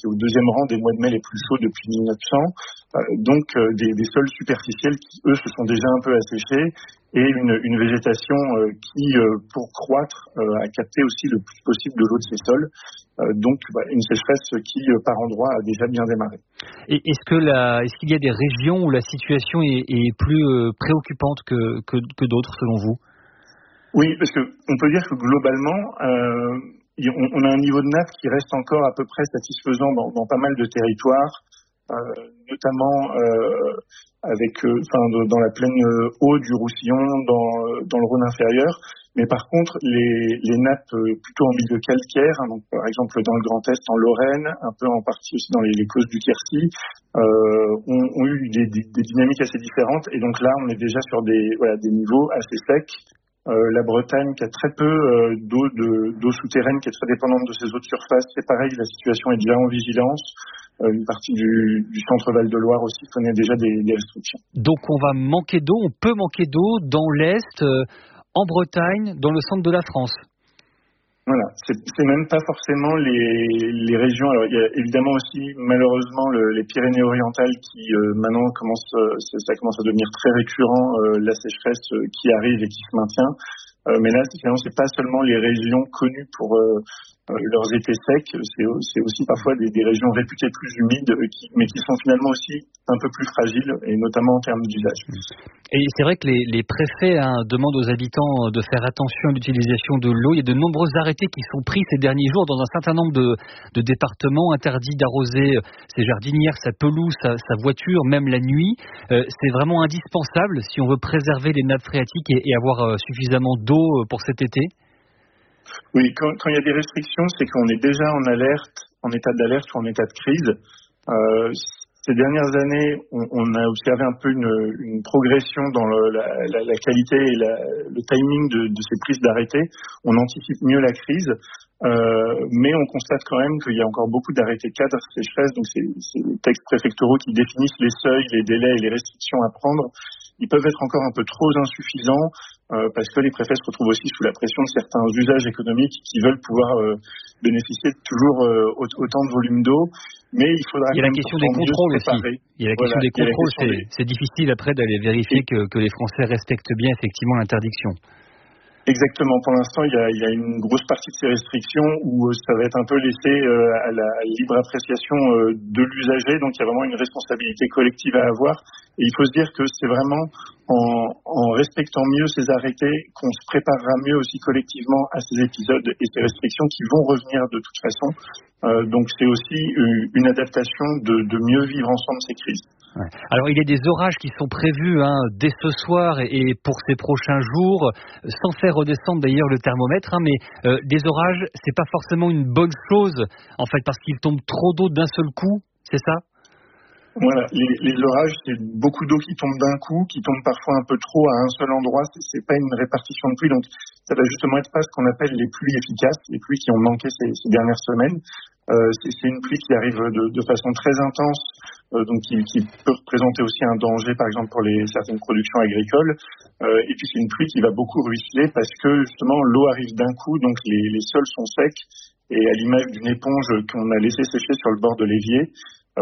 qui est au deuxième rang des mois de mai les plus chauds depuis 1900. Donc des sols superficiels qui, eux, se sont déjà un peu asséchés et une végétation qui, pour croître, a capté aussi le plus possible de l'eau de ces sols. Donc une sécheresse qui, par endroits, a déjà bien démarré. Et est-ce qu'il y a des régions où la situation est plus préoccupante que d'autres, selon vous ? Oui, parce que on peut dire que globalement, on a un niveau de nappe qui reste encore à peu près satisfaisant dans pas mal de territoires, notamment dans la plaine haute du Roussillon, dans le Rhône inférieur. Mais par contre, les nappes plutôt en milieu calcaire, donc par exemple dans le Grand Est, en Lorraine, un peu en partie aussi dans les Causses du Quercy, ont eu des dynamiques assez différentes. Et donc là, on est déjà sur des niveaux assez secs. La Bretagne, qui a très peu d'eau souterraine, qui est très dépendante de ses eaux de surface, c'est pareil, la situation est déjà en vigilance. Une partie du centre Val-de-Loire aussi connaît déjà des restrictions. Donc on peut manquer d'eau dans l'Est, en Bretagne, dans le centre de la France. Voilà, c'est même pas forcément les régions. Alors il y a évidemment aussi malheureusement les Pyrénées-Orientales qui maintenant ça commence à devenir très récurrent, la sécheresse qui arrive et qui se maintient. Mais là, finalement, c'est pas seulement les régions connues pour leurs étés secs, c'est aussi parfois des régions réputées plus humides, mais qui sont finalement aussi un peu plus fragiles, et notamment en termes d'usage. Et c'est vrai que les préfets demandent aux habitants de faire attention à l'utilisation de l'eau. Il y a de nombreux arrêtés qui sont pris ces derniers jours dans un certain nombre de départements, interdits d'arroser ses jardinières, sa pelouse, sa voiture, même la nuit. C'est vraiment indispensable si on veut préserver les nappes phréatiques et avoir suffisamment d'eau pour cet été. Oui, quand il y a des restrictions, c'est qu'on est déjà en état d'alerte ou en état de crise. Ces dernières années, on a observé un peu une progression dans la qualité et le timing de ces prises d'arrêtés. On anticipe mieux la crise, mais on constate quand même qu'il y a encore beaucoup d'arrêtés cadres sécheresse. Donc c'est les textes préfectoraux qui définissent les seuils, les délais et les restrictions à prendre. Ils peuvent être encore un peu trop insuffisants parce que les préfets se retrouvent aussi sous la pression de certains usages économiques qui veulent pouvoir bénéficier de toujours autant de volume d'eau. Mais il faudra. Il y a la question des contrôles aussi. Il y a la question des contrôles. C'est difficile après d'aller vérifier que les Français respectent bien effectivement l'interdiction. Exactement. Pour l'instant, il y a une grosse partie de ces restrictions où ça va être un peu laissé à la libre appréciation de l'usager. Donc, il y a vraiment une responsabilité collective à avoir. Et il faut se dire que c'est vraiment en respectant mieux ces arrêtés qu'on se préparera mieux aussi collectivement à ces épisodes et ces restrictions qui vont revenir de toute façon. Donc, c'est aussi une adaptation de mieux vivre ensemble ces crises. Ouais. Alors il y a des orages qui sont prévus dès ce soir et pour ces prochains jours, sans faire redescendre d'ailleurs le thermomètre, mais des orages, c'est pas forcément une bonne chose en fait parce qu'il tombe trop d'eau d'un seul coup, c'est ça ? Voilà, les orages, c'est beaucoup d'eau qui tombe d'un coup, qui tombe parfois un peu trop à un seul endroit. C'est pas une répartition de pluie, donc ça va justement être pas ce qu'on appelle les pluies efficaces, les pluies qui ont manqué ces dernières semaines. C'est une pluie qui arrive de façon très intense, donc qui peut représenter aussi un danger, par exemple pour certaines productions agricoles. Et puis c'est une pluie qui va beaucoup ruisseler parce que justement l'eau arrive d'un coup, donc les sols sont secs et à l'image d'une éponge qu'on a laissé sécher sur le bord de l'évier.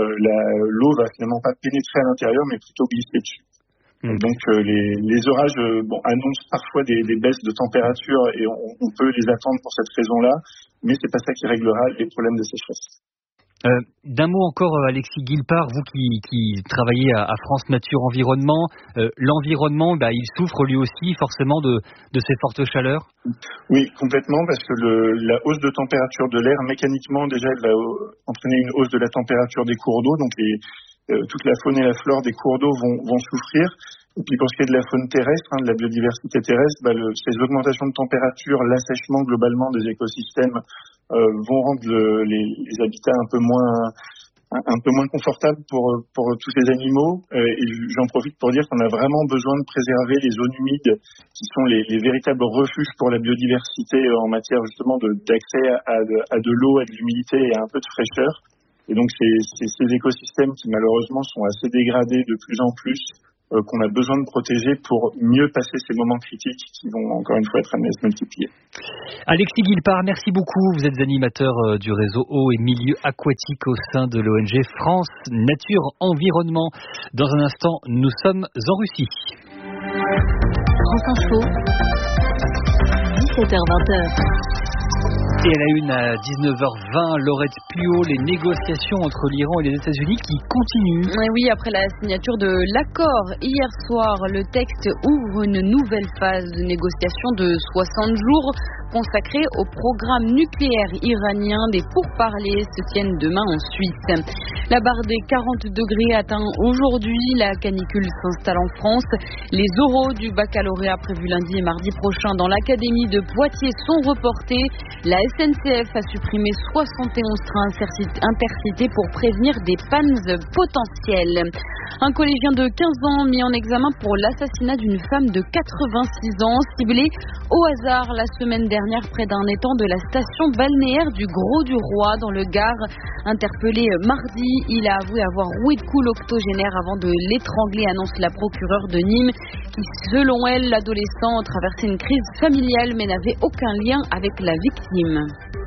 L'eau va finalement pas pénétrer à l'intérieur, mais plutôt glisser dessus. Donc les orages annoncent parfois des baisses de température et on peut les attendre pour cette raison-là, mais c'est pas ça qui réglera les problèmes de sécheresse. D'un mot encore, Alexis Guillepart, vous qui travaillez à France Nature Environnement, l'environnement, il souffre lui aussi forcément de ces fortes chaleurs. Oui, complètement, parce que la hausse de température de l'air, mécaniquement déjà, elle va entraîner une hausse de la température des cours d'eau, donc toute la faune et la flore des cours d'eau vont souffrir. Et puis pour ce qui est de la faune terrestre, de la biodiversité terrestre, ces augmentations de température, l'assèchement globalement des écosystèmes vont rendre les habitats un peu moins confortables pour tous ces animaux. Et j'en profite pour dire qu'on a vraiment besoin de préserver les zones humides qui sont les véritables refuges pour la biodiversité en matière justement d'accès à de l'eau, à de l'humidité et à un peu de fraîcheur. Et donc c'est ces écosystèmes qui malheureusement sont assez dégradés de plus en plus qu'on a besoin de protéger pour mieux passer ces moments critiques qui vont encore une fois être amenés à se multiplier. Alexis Guillepart, merci beaucoup. Vous êtes animateur du réseau eau et milieu aquatique au sein de l'ONG France Nature Environnement. Dans un instant, nous sommes en Russie. France Info, 17h-20h. Et à la une à 19h20, Laurette Puot, les négociations entre l'Iran et les États-Unis qui continuent. Oui, après la signature de l'accord hier soir, le texte ouvre une nouvelle phase de négociation de 60 jours consacrée au programme nucléaire iranien. Des pourparlers se tiennent demain en Suisse. La barre des 40 degrés atteint aujourd'hui. La canicule s'installe en France. Les oraux du baccalauréat prévus lundi et mardi prochain dans l'académie de Poitiers sont reportés. La SNCF a supprimé 71 trains intercités pour prévenir des pannes potentielles. Un collégien de 15 ans mis en examen pour l'assassinat d'une femme de 86 ans, ciblée au hasard la semaine dernière près d'un étang de la station balnéaire du Gros du Roi dans le Gard. Interpellé mardi, il a avoué avoir roué de coups l'octogénaire avant de l'étrangler, annonce la procureure de Nîmes, qui selon elle, l'adolescent traversait une crise familiale mais n'avait aucun lien avec la victime.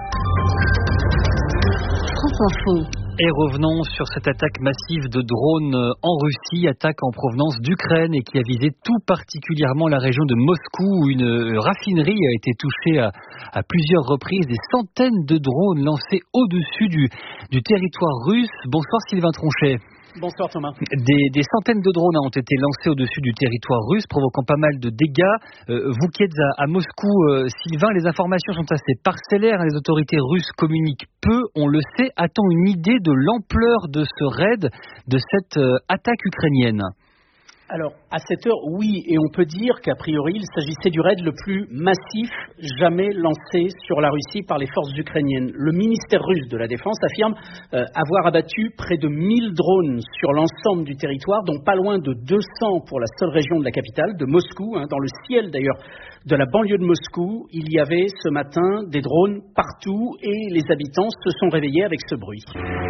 France Info. Et revenons sur cette attaque massive de drones en Russie, attaque en provenance d'Ukraine et qui a visé tout particulièrement la région de Moscou où une raffinerie a été touchée à plusieurs reprises. Des centaines de drones lancés au-dessus du territoire russe. Bonsoir Sylvain Tronchet. Bonsoir Thomas. Des centaines de drones ont été lancés au-dessus du territoire russe, provoquant pas mal de dégâts. Vous qui êtes à Moscou, Sylvain, les informations sont assez parcellaires. Les autorités russes communiquent peu, on le sait. A-t-on une idée de l'ampleur de ce raid, de cette attaque ukrainienne ? Alors, à cette heure, oui, et on peut dire qu'a priori, il s'agissait du raid le plus massif jamais lancé sur la Russie par les forces ukrainiennes. Le ministère russe de la Défense affirme avoir abattu près de 1000 drones sur l'ensemble du territoire, dont pas loin de 200 pour la seule région de la capitale, de Moscou. Dans le ciel, d'ailleurs, de la banlieue de Moscou, il y avait ce matin des drones partout et les habitants se sont réveillés avec ce bruit.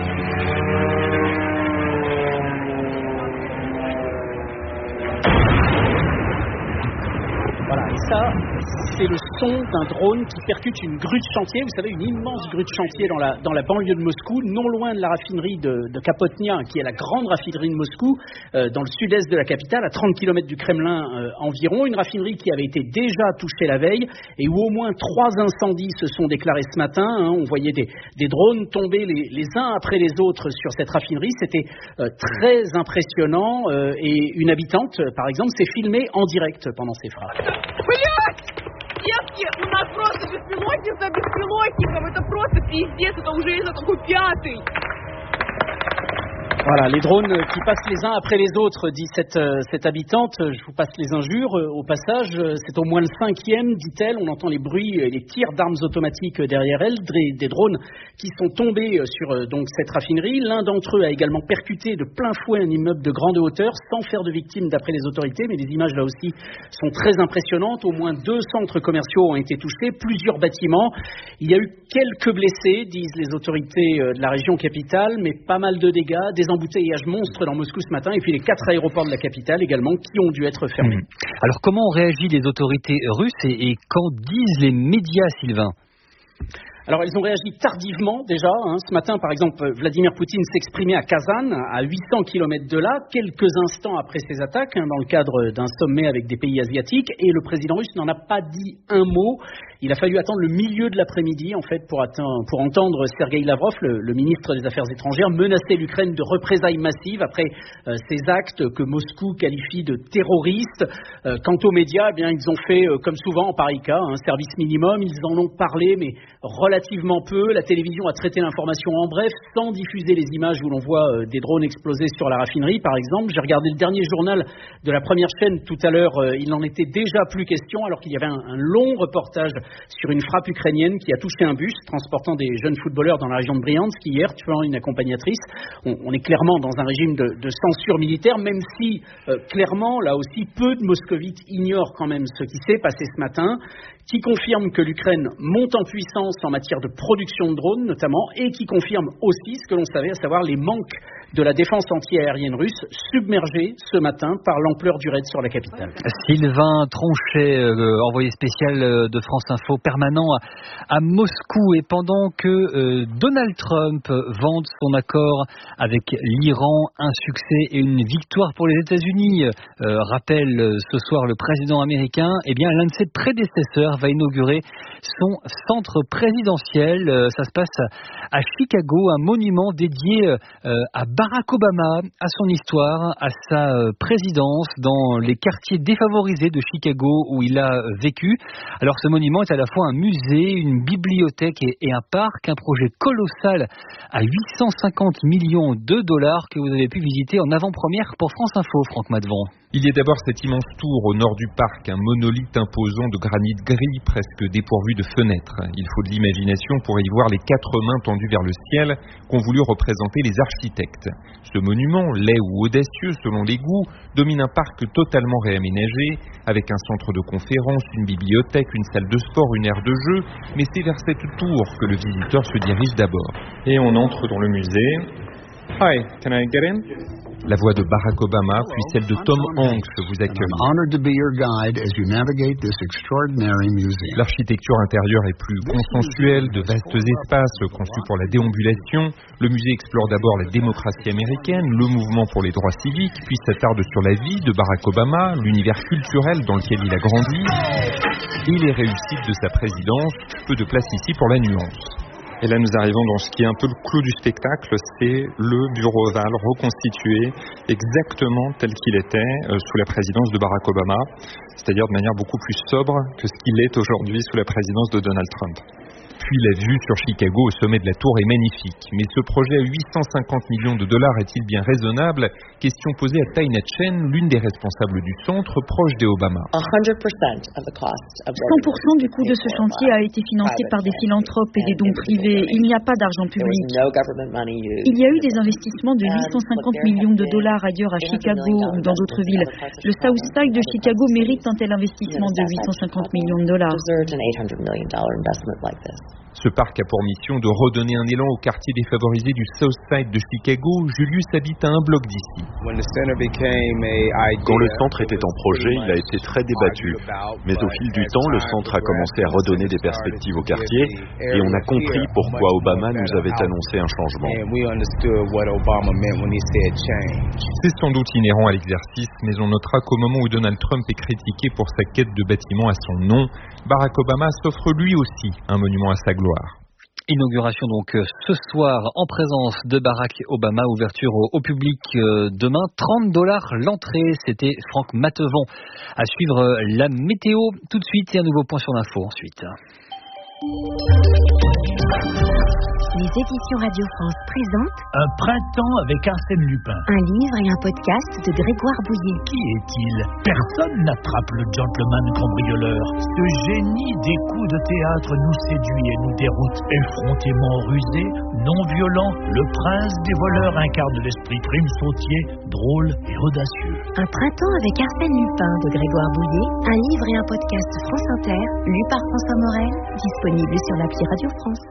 Voilà, et ça, c'est le son d'un drone qui percute une grue de chantier. Vous savez, une immense grue de chantier dans la banlieue de Moscou, non loin de la raffinerie de Kapotnia, qui est la grande raffinerie de Moscou, dans le sud-est de la capitale, à 30 km du Kremlin environ. Une raffinerie qui avait été déjà touchée la veille et où au moins 3 incendies se sont déclarés ce matin. On voyait des drones tomber les uns après les autres sur cette raffinerie. C'était très impressionnant et une habitante, par exemple, s'est filmée en direct pendant ces frappes. Блять! Детки, у нас просто беспилотник за беспилотником. Это просто пиздец, это уже, не знаю, какой пятый. Voilà, les drones qui passent les uns après les autres, dit cette habitante. Je vous passe les injures. Au passage, c'est au moins le 5e, dit-elle. On entend les bruits et les tirs d'armes automatiques derrière elle, des drones qui sont tombés sur donc cette raffinerie. L'un d'entre eux a également percuté de plein fouet un immeuble de grande hauteur, sans faire de victimes d'après les autorités. Mais les images là aussi sont très impressionnantes. Au moins 2 centres commerciaux ont été touchés, plusieurs bâtiments. Il y a eu quelques blessés, disent les autorités de la région capitale, mais pas mal de dégâts, des embouteillages monstres dans Moscou ce matin, et puis les 4 aéroports de la capitale également qui ont dû être fermés. Alors comment ont réagi les autorités russes et qu'en disent les médias, Sylvain ? Alors, elles ont réagi tardivement déjà. Ce matin, par exemple, Vladimir Poutine s'exprimait à Kazan, à 800 km de là, quelques instants après ces attaques, dans le cadre d'un sommet avec des pays asiatiques, et le président russe n'en a pas dit un mot. Il a fallu attendre le milieu de l'après-midi, en fait, pour entendre Sergueï Lavrov, le ministre des Affaires étrangères, menacer l'Ukraine de représailles massives après ces actes que Moscou qualifie de terroristes. Quant aux médias, eh bien, ils ont fait, comme souvent en pareil cas, un service minimum. Ils en ont parlé, mais relativement peu. La télévision a traité l'information en bref, sans diffuser les images où l'on voit des drones exploser sur la raffinerie, par exemple. J'ai regardé le dernier journal de la première chaîne tout à l'heure. Il n'en était déjà plus question, alors qu'il y avait un long reportage sur une frappe ukrainienne qui a touché un bus transportant des jeunes footballeurs dans la région de Briansk hier, tuant une accompagnatrice. On est clairement dans un régime de censure militaire, même si clairement, là aussi, peu de moscovites ignorent quand même ce qui s'est passé ce matin. qui confirme que l'Ukraine monte en puissance en matière de production de drones notamment, et qui confirme aussi ce que l'on savait, à savoir les manques de la défense anti-aérienne russe, submergée ce matin par l'ampleur du raid sur la capitale. Sylvain Tronchet, envoyé spécial de France Info permanent à Moscou, et pendant que Donald Trump vante son accord avec l'Iran, un succès et une victoire pour les États-Unis, rappelle ce soir le président américain, eh bien l'un de ses prédécesseurs va inaugurer son centre présidentiel. Ça se passe à Chicago, un monument dédié à Barack Obama, à son histoire, à sa présidence dans les quartiers défavorisés de Chicago où il a vécu. Alors ce monument est à la fois un musée, une bibliothèque et un parc, un projet colossal à 850 millions de dollars que vous avez pu visiter en avant-première pour France Info, Franck Madevon. Il y a d'abord cette immense tour au nord du parc, un monolithe imposant de granit gris presque dépourvu de fenêtres. Il faut de l'imagination pour y voir les 4 mains tendues vers le ciel qu'ont voulu représenter les architectes. Ce monument, laid ou audacieux selon les goûts, domine un parc totalement réaménagé, avec un centre de conférence, une bibliothèque, une salle de sport, une aire de jeu, mais c'est vers cette tour que le visiteur se dirige d'abord. Et on entre dans le musée. Hi, can I get in? La voix de Barack Obama, puis celle de Tom Hanks vous accueille. L'architecture intérieure est plus consensuelle, de vastes espaces conçus pour la déambulation. Le musée explore d'abord la démocratie américaine, le mouvement pour les droits civiques, puis s'attarde sur la vie de Barack Obama, l'univers culturel dans lequel il a grandi, et les réussites de sa présidence. Peu de place ici pour la nuance. Et là, nous arrivons dans ce qui est un peu le clou du spectacle, c'est le bureau ovale reconstitué exactement tel qu'il était sous la présidence de Barack Obama, c'est-à-dire de manière beaucoup plus sobre que ce qu'il est aujourd'hui sous la présidence de Donald Trump. Puis la vue sur Chicago au sommet de la tour est magnifique. Mais ce projet à 850 millions de dollars est-il bien raisonnable? Question posée à Taina Chen, l'une des responsables du centre, proche des Obama. 100% du coût de ce chantier a été financé par des philanthropes et des dons privés. Il n'y a pas d'argent public. Il y a eu des investissements de 850 millions de dollars ailleurs à Chicago ou dans d'autres villes. Le South Side de Chicago mérite un tel investissement de 850 millions de dollars. Ce parc a pour mission de redonner un élan au quartier défavorisé du South Side de Chicago. Julius habite à un bloc d'ici. Quand le centre était en projet, il a été très débattu. Mais au fil du temps, le centre a commencé à redonner des perspectives au quartier et on a compris pourquoi Obama nous avait annoncé un changement. C'est sans doute inhérent à l'exercice, mais on notera qu'au moment où Donald Trump est critiqué pour sa quête de bâtiment à son nom, Barack Obama s'offre lui aussi un monument à sa gloire. Inauguration donc ce soir en présence de Barack Obama, ouverture au public demain, $30 l'entrée. C'était Franck Matevon. À suivre la météo tout de suite et un nouveau point sur l'info ensuite. Les éditions Radio France présentent Un printemps avec Arsène Lupin. un livre et un podcast de Grégoire Bouillet. Qui est-il? Personne n'attrape le gentleman cambrioleur. Ce génie des coups de théâtre nous séduit et nous déroute. Effrontément rusé, non violent, le prince des voleurs incarne l'esprit prime sautier, drôle et audacieux. Un printemps avec Arsène Lupin de Grégoire Bouillet. Un livre et un podcast France Inter, lu par François Morel, disponible sur l'appli Radio France.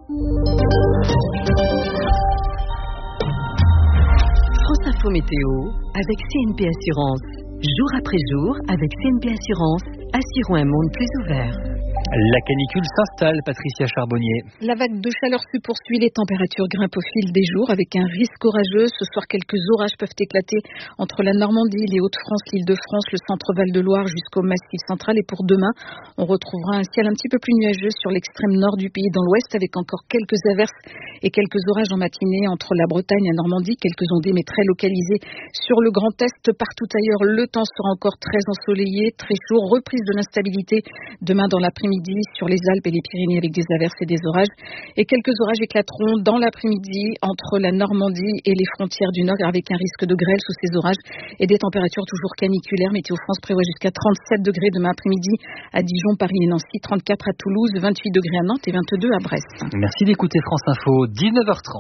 France Info Météo avec CNP Assurance. Jour après jour, avec CNP Assurance, assurons un monde plus ouvert. La canicule s'installe, Patricia Charbonnier. La vague de chaleur se poursuit, les températures grimpent au fil des jours avec un risque orageux. Ce soir, quelques orages peuvent éclater entre la Normandie, les Hauts-de-France, l'Île-de-France, le centre-Val de Loire jusqu'au Massif central. Et pour demain, on retrouvera un ciel un petit peu plus nuageux sur l'extrême nord du pays, dans l'ouest, avec encore quelques averses et quelques orages en matinée entre la Bretagne et la Normandie, quelques ondées mais très localisées sur le Grand Est. Partout ailleurs, le temps sera encore très ensoleillé, très chaud, reprise de l'instabilité demain dans l'après-midi sur les Alpes et les Pyrénées avec des averses et des orages. Et quelques orages éclateront dans l'après-midi entre la Normandie et les frontières du Nord avec un risque de grêle sous ces orages et des températures toujours caniculaires. Météo France prévoit jusqu'à 37 degrés demain après-midi à Dijon, Paris et Nancy, 34 à Toulouse, 28 degrés à Nantes et 22 à Brest. Merci d'écouter France Info,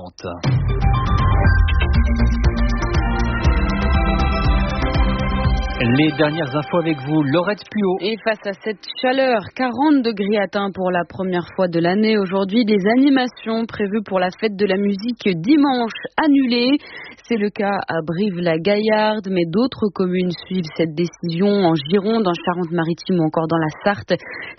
19h30. Les dernières infos avec vous, Laurette Puot. Et face à cette chaleur, 40 degrés atteints pour la première fois de l'année. Aujourd'hui, des animations prévues pour la fête de la musique dimanche annulées. C'est le cas à Brive-la-Gaillarde, mais d'autres communes suivent cette décision. En Gironde, en Charente-Maritime ou encore dans la Sarthe,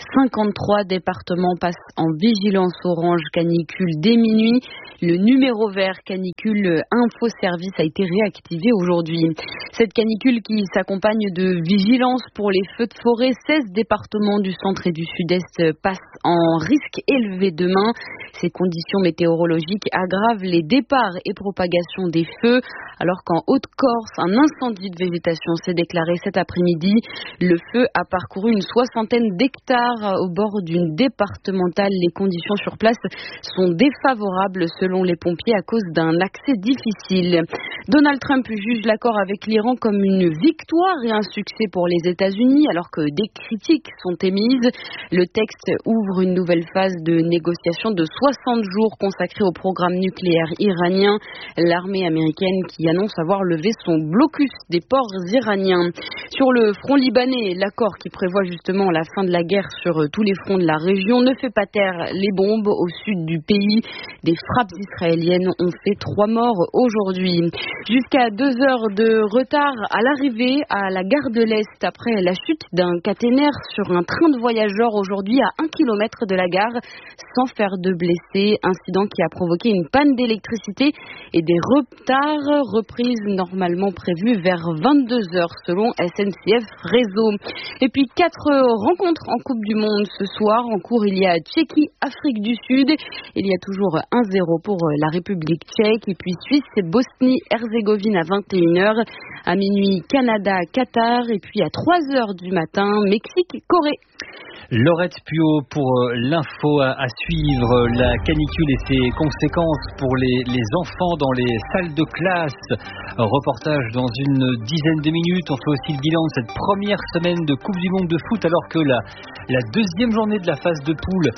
53 départements passent en vigilance orange canicule dès minuit. Le numéro vert canicule info-service a été réactivé aujourd'hui. Cette canicule qui s'accompagne de vigilance pour les feux de forêt. 16 départements du centre et du sud-est passent en risque élevé demain. Ces conditions météorologiques aggravent les départs et propagations des feux, alors qu'en Haute-Corse, un incendie de végétation s'est déclaré cet après-midi. Le feu a parcouru une 60aine d'hectares au bord d'une départementale. Les conditions sur place sont défavorables selon les pompiers à cause d'un accès difficile. Donald Trump juge l'accord avec l'Iran comme une victoire et un succès pour les États-Unis, alors que des critiques sont émises. Le texte ouvre une nouvelle phase de négociation de 60 jours consacrée au programme nucléaire iranien. L'armée américaine qui annonce avoir levé son blocus des ports iraniens. Sur le front libanais, l'accord qui prévoit justement la fin de la guerre sur tous les fronts de la région ne fait pas taire les bombes au sud du pays. Des frappes israéliennes ont fait 3 morts aujourd'hui. Jusqu'à 2 heures de retard à l'arrivée à la gare de l'Est après la chute d'un caténaire sur un train de voyageurs aujourd'hui à 1 km de la gare sans faire de blessés. Incident qui a provoqué une panne d'électricité et des retards, reprise normalement prévue vers 22h selon SNCF Réseau. Et puis 4 rencontres en Coupe du Monde ce soir. En cours, il y a Tchéquie, Afrique du Sud. Il y a toujours 1-0 pour la République tchèque. Et puis Suisse et Bosnie-Herzégovine à 21h. À minuit, Canada, Qatar. Et puis à 3h du matin, Mexique, Corée. Laurette Puot pour l'info à suivre, la canicule et ses conséquences pour les enfants dans les salles de classe. Reportage dans une dizaine de minutes. On fait aussi le bilan de cette première semaine de Coupe du Monde de foot alors que la deuxième journée de la phase de poule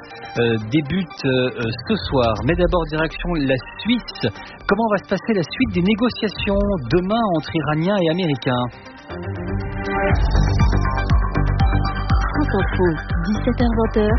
débute ce soir. Mais d'abord direction la Suisse. Comment va se passer la suite des négociations demain entre Iraniens et Américains? Info, 17h-20h.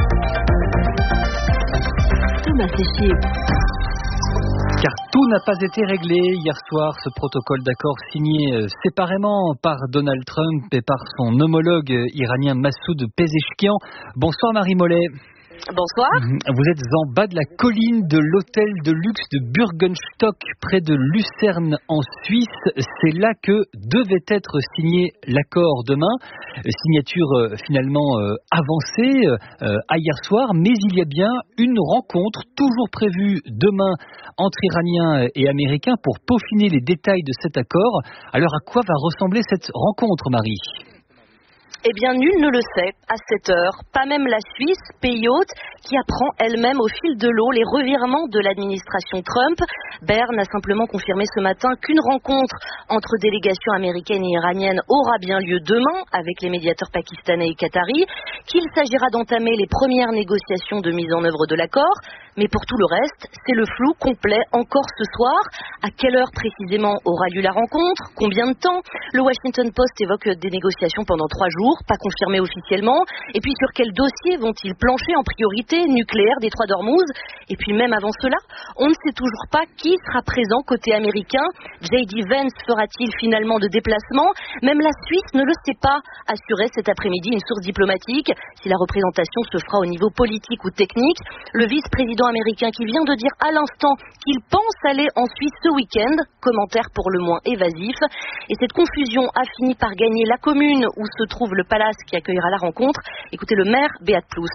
Thomas Séchier. Car tout n'a pas été réglé hier soir. Ce protocole d'accord signé séparément par Donald Trump et par son homologue iranien Massoud Pezeshkian. Bonsoir Marie Mollet. Bonsoir. Vous êtes en bas de la colline de l'hôtel de luxe de Bürgenstock, près de Lucerne en Suisse. C'est là que devait être signé l'accord demain. Signature finalement avancée à hier soir, mais il y a bien une rencontre toujours prévue demain entre Iraniens et Américains pour peaufiner les détails de cet accord. Alors à quoi va ressembler cette rencontre, Marie ? Eh bien, nul ne le sait à cette heure, pas même la Suisse, pays hôte, qui apprend elle-même au fil de l'eau les revirements de l'administration Trump. Berne a simplement confirmé ce matin qu'une rencontre entre délégations américaines et iraniennes aura bien lieu demain avec les médiateurs pakistanais et qataris, qu'il s'agira d'entamer les premières négociations de mise en œuvre de l'accord. Mais pour tout le reste, c'est le flou complet encore ce soir. À quelle heure précisément aura lieu la rencontre? Combien de temps? Le Washington Post évoque des négociations pendant 3 jours, pas confirmées officiellement. Et puis sur quel dossier vont-ils plancher en priorité? Nucléaire, détroit d'Ormuz? Et puis même avant cela, on ne sait toujours pas qui sera présent côté américain. J.D. Vance fera-t-il finalement de déplacement? Même la Suisse ne le sait pas, assurait cet après-midi une source diplomatique. Si la représentation se fera au niveau politique ou technique, le vice-président américain qui vient de dire à l'instant qu'il pense aller en Suisse ce week-end, commentaire pour le moins évasif. Et cette confusion a fini par gagner la commune où se trouve le palace qui accueillera la rencontre. Écoutez le maire, Beat Plus.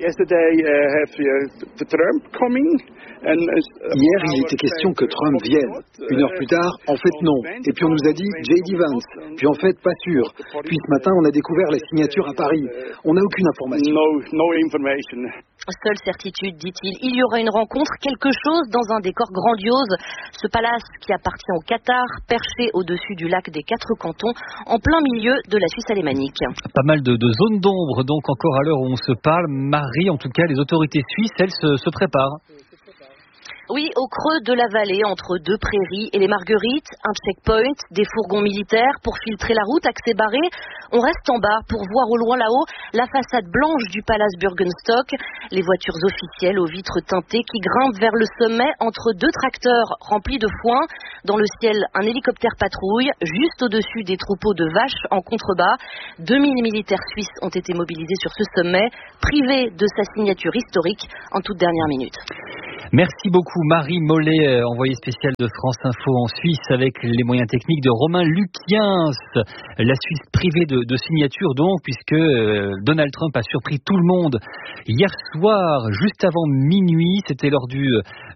Hier, il était question que Trump vienne. 1 heure plus tard, en fait non. Et puis on nous a dit J.D. Vance. Puis en fait, pas sûr. Puis ce matin, on a découvert la signature à Paris. On n'a aucune information. Seule certitude, dit-il, il y aura une rencontre, quelque chose dans un décor grandiose. Ce palace qui appartient au Qatar, perché au-dessus du lac des 4 cantons, en plein milieu de la Suisse alémanique. Pas mal de zones d'ombre, donc encore à l'heure où on se parle. Marie, en tout cas, les autorités suisses, elles se préparent. Oui, au creux de la vallée, entre deux prairies et les Marguerites, un checkpoint, des fourgons militaires pour filtrer la route, accès barré. On reste en bas pour voir au loin là-haut la façade blanche du palace Bürgenstock, les voitures officielles aux vitres teintées qui grimpent vers le sommet entre deux tracteurs remplis de foin. Dans le ciel, un hélicoptère patrouille, juste au-dessus des troupeaux de vaches en contrebas. 2000 militaires suisses ont été mobilisés sur ce sommet, privés de sa signature historique en toute dernière minute. Merci beaucoup Marie Mollet, envoyée spéciale de France Info en Suisse avec les moyens techniques de Romain Lukiens. La Suisse privée de signature donc, puisque Donald Trump a surpris tout le monde hier soir, juste avant minuit. C'était lors du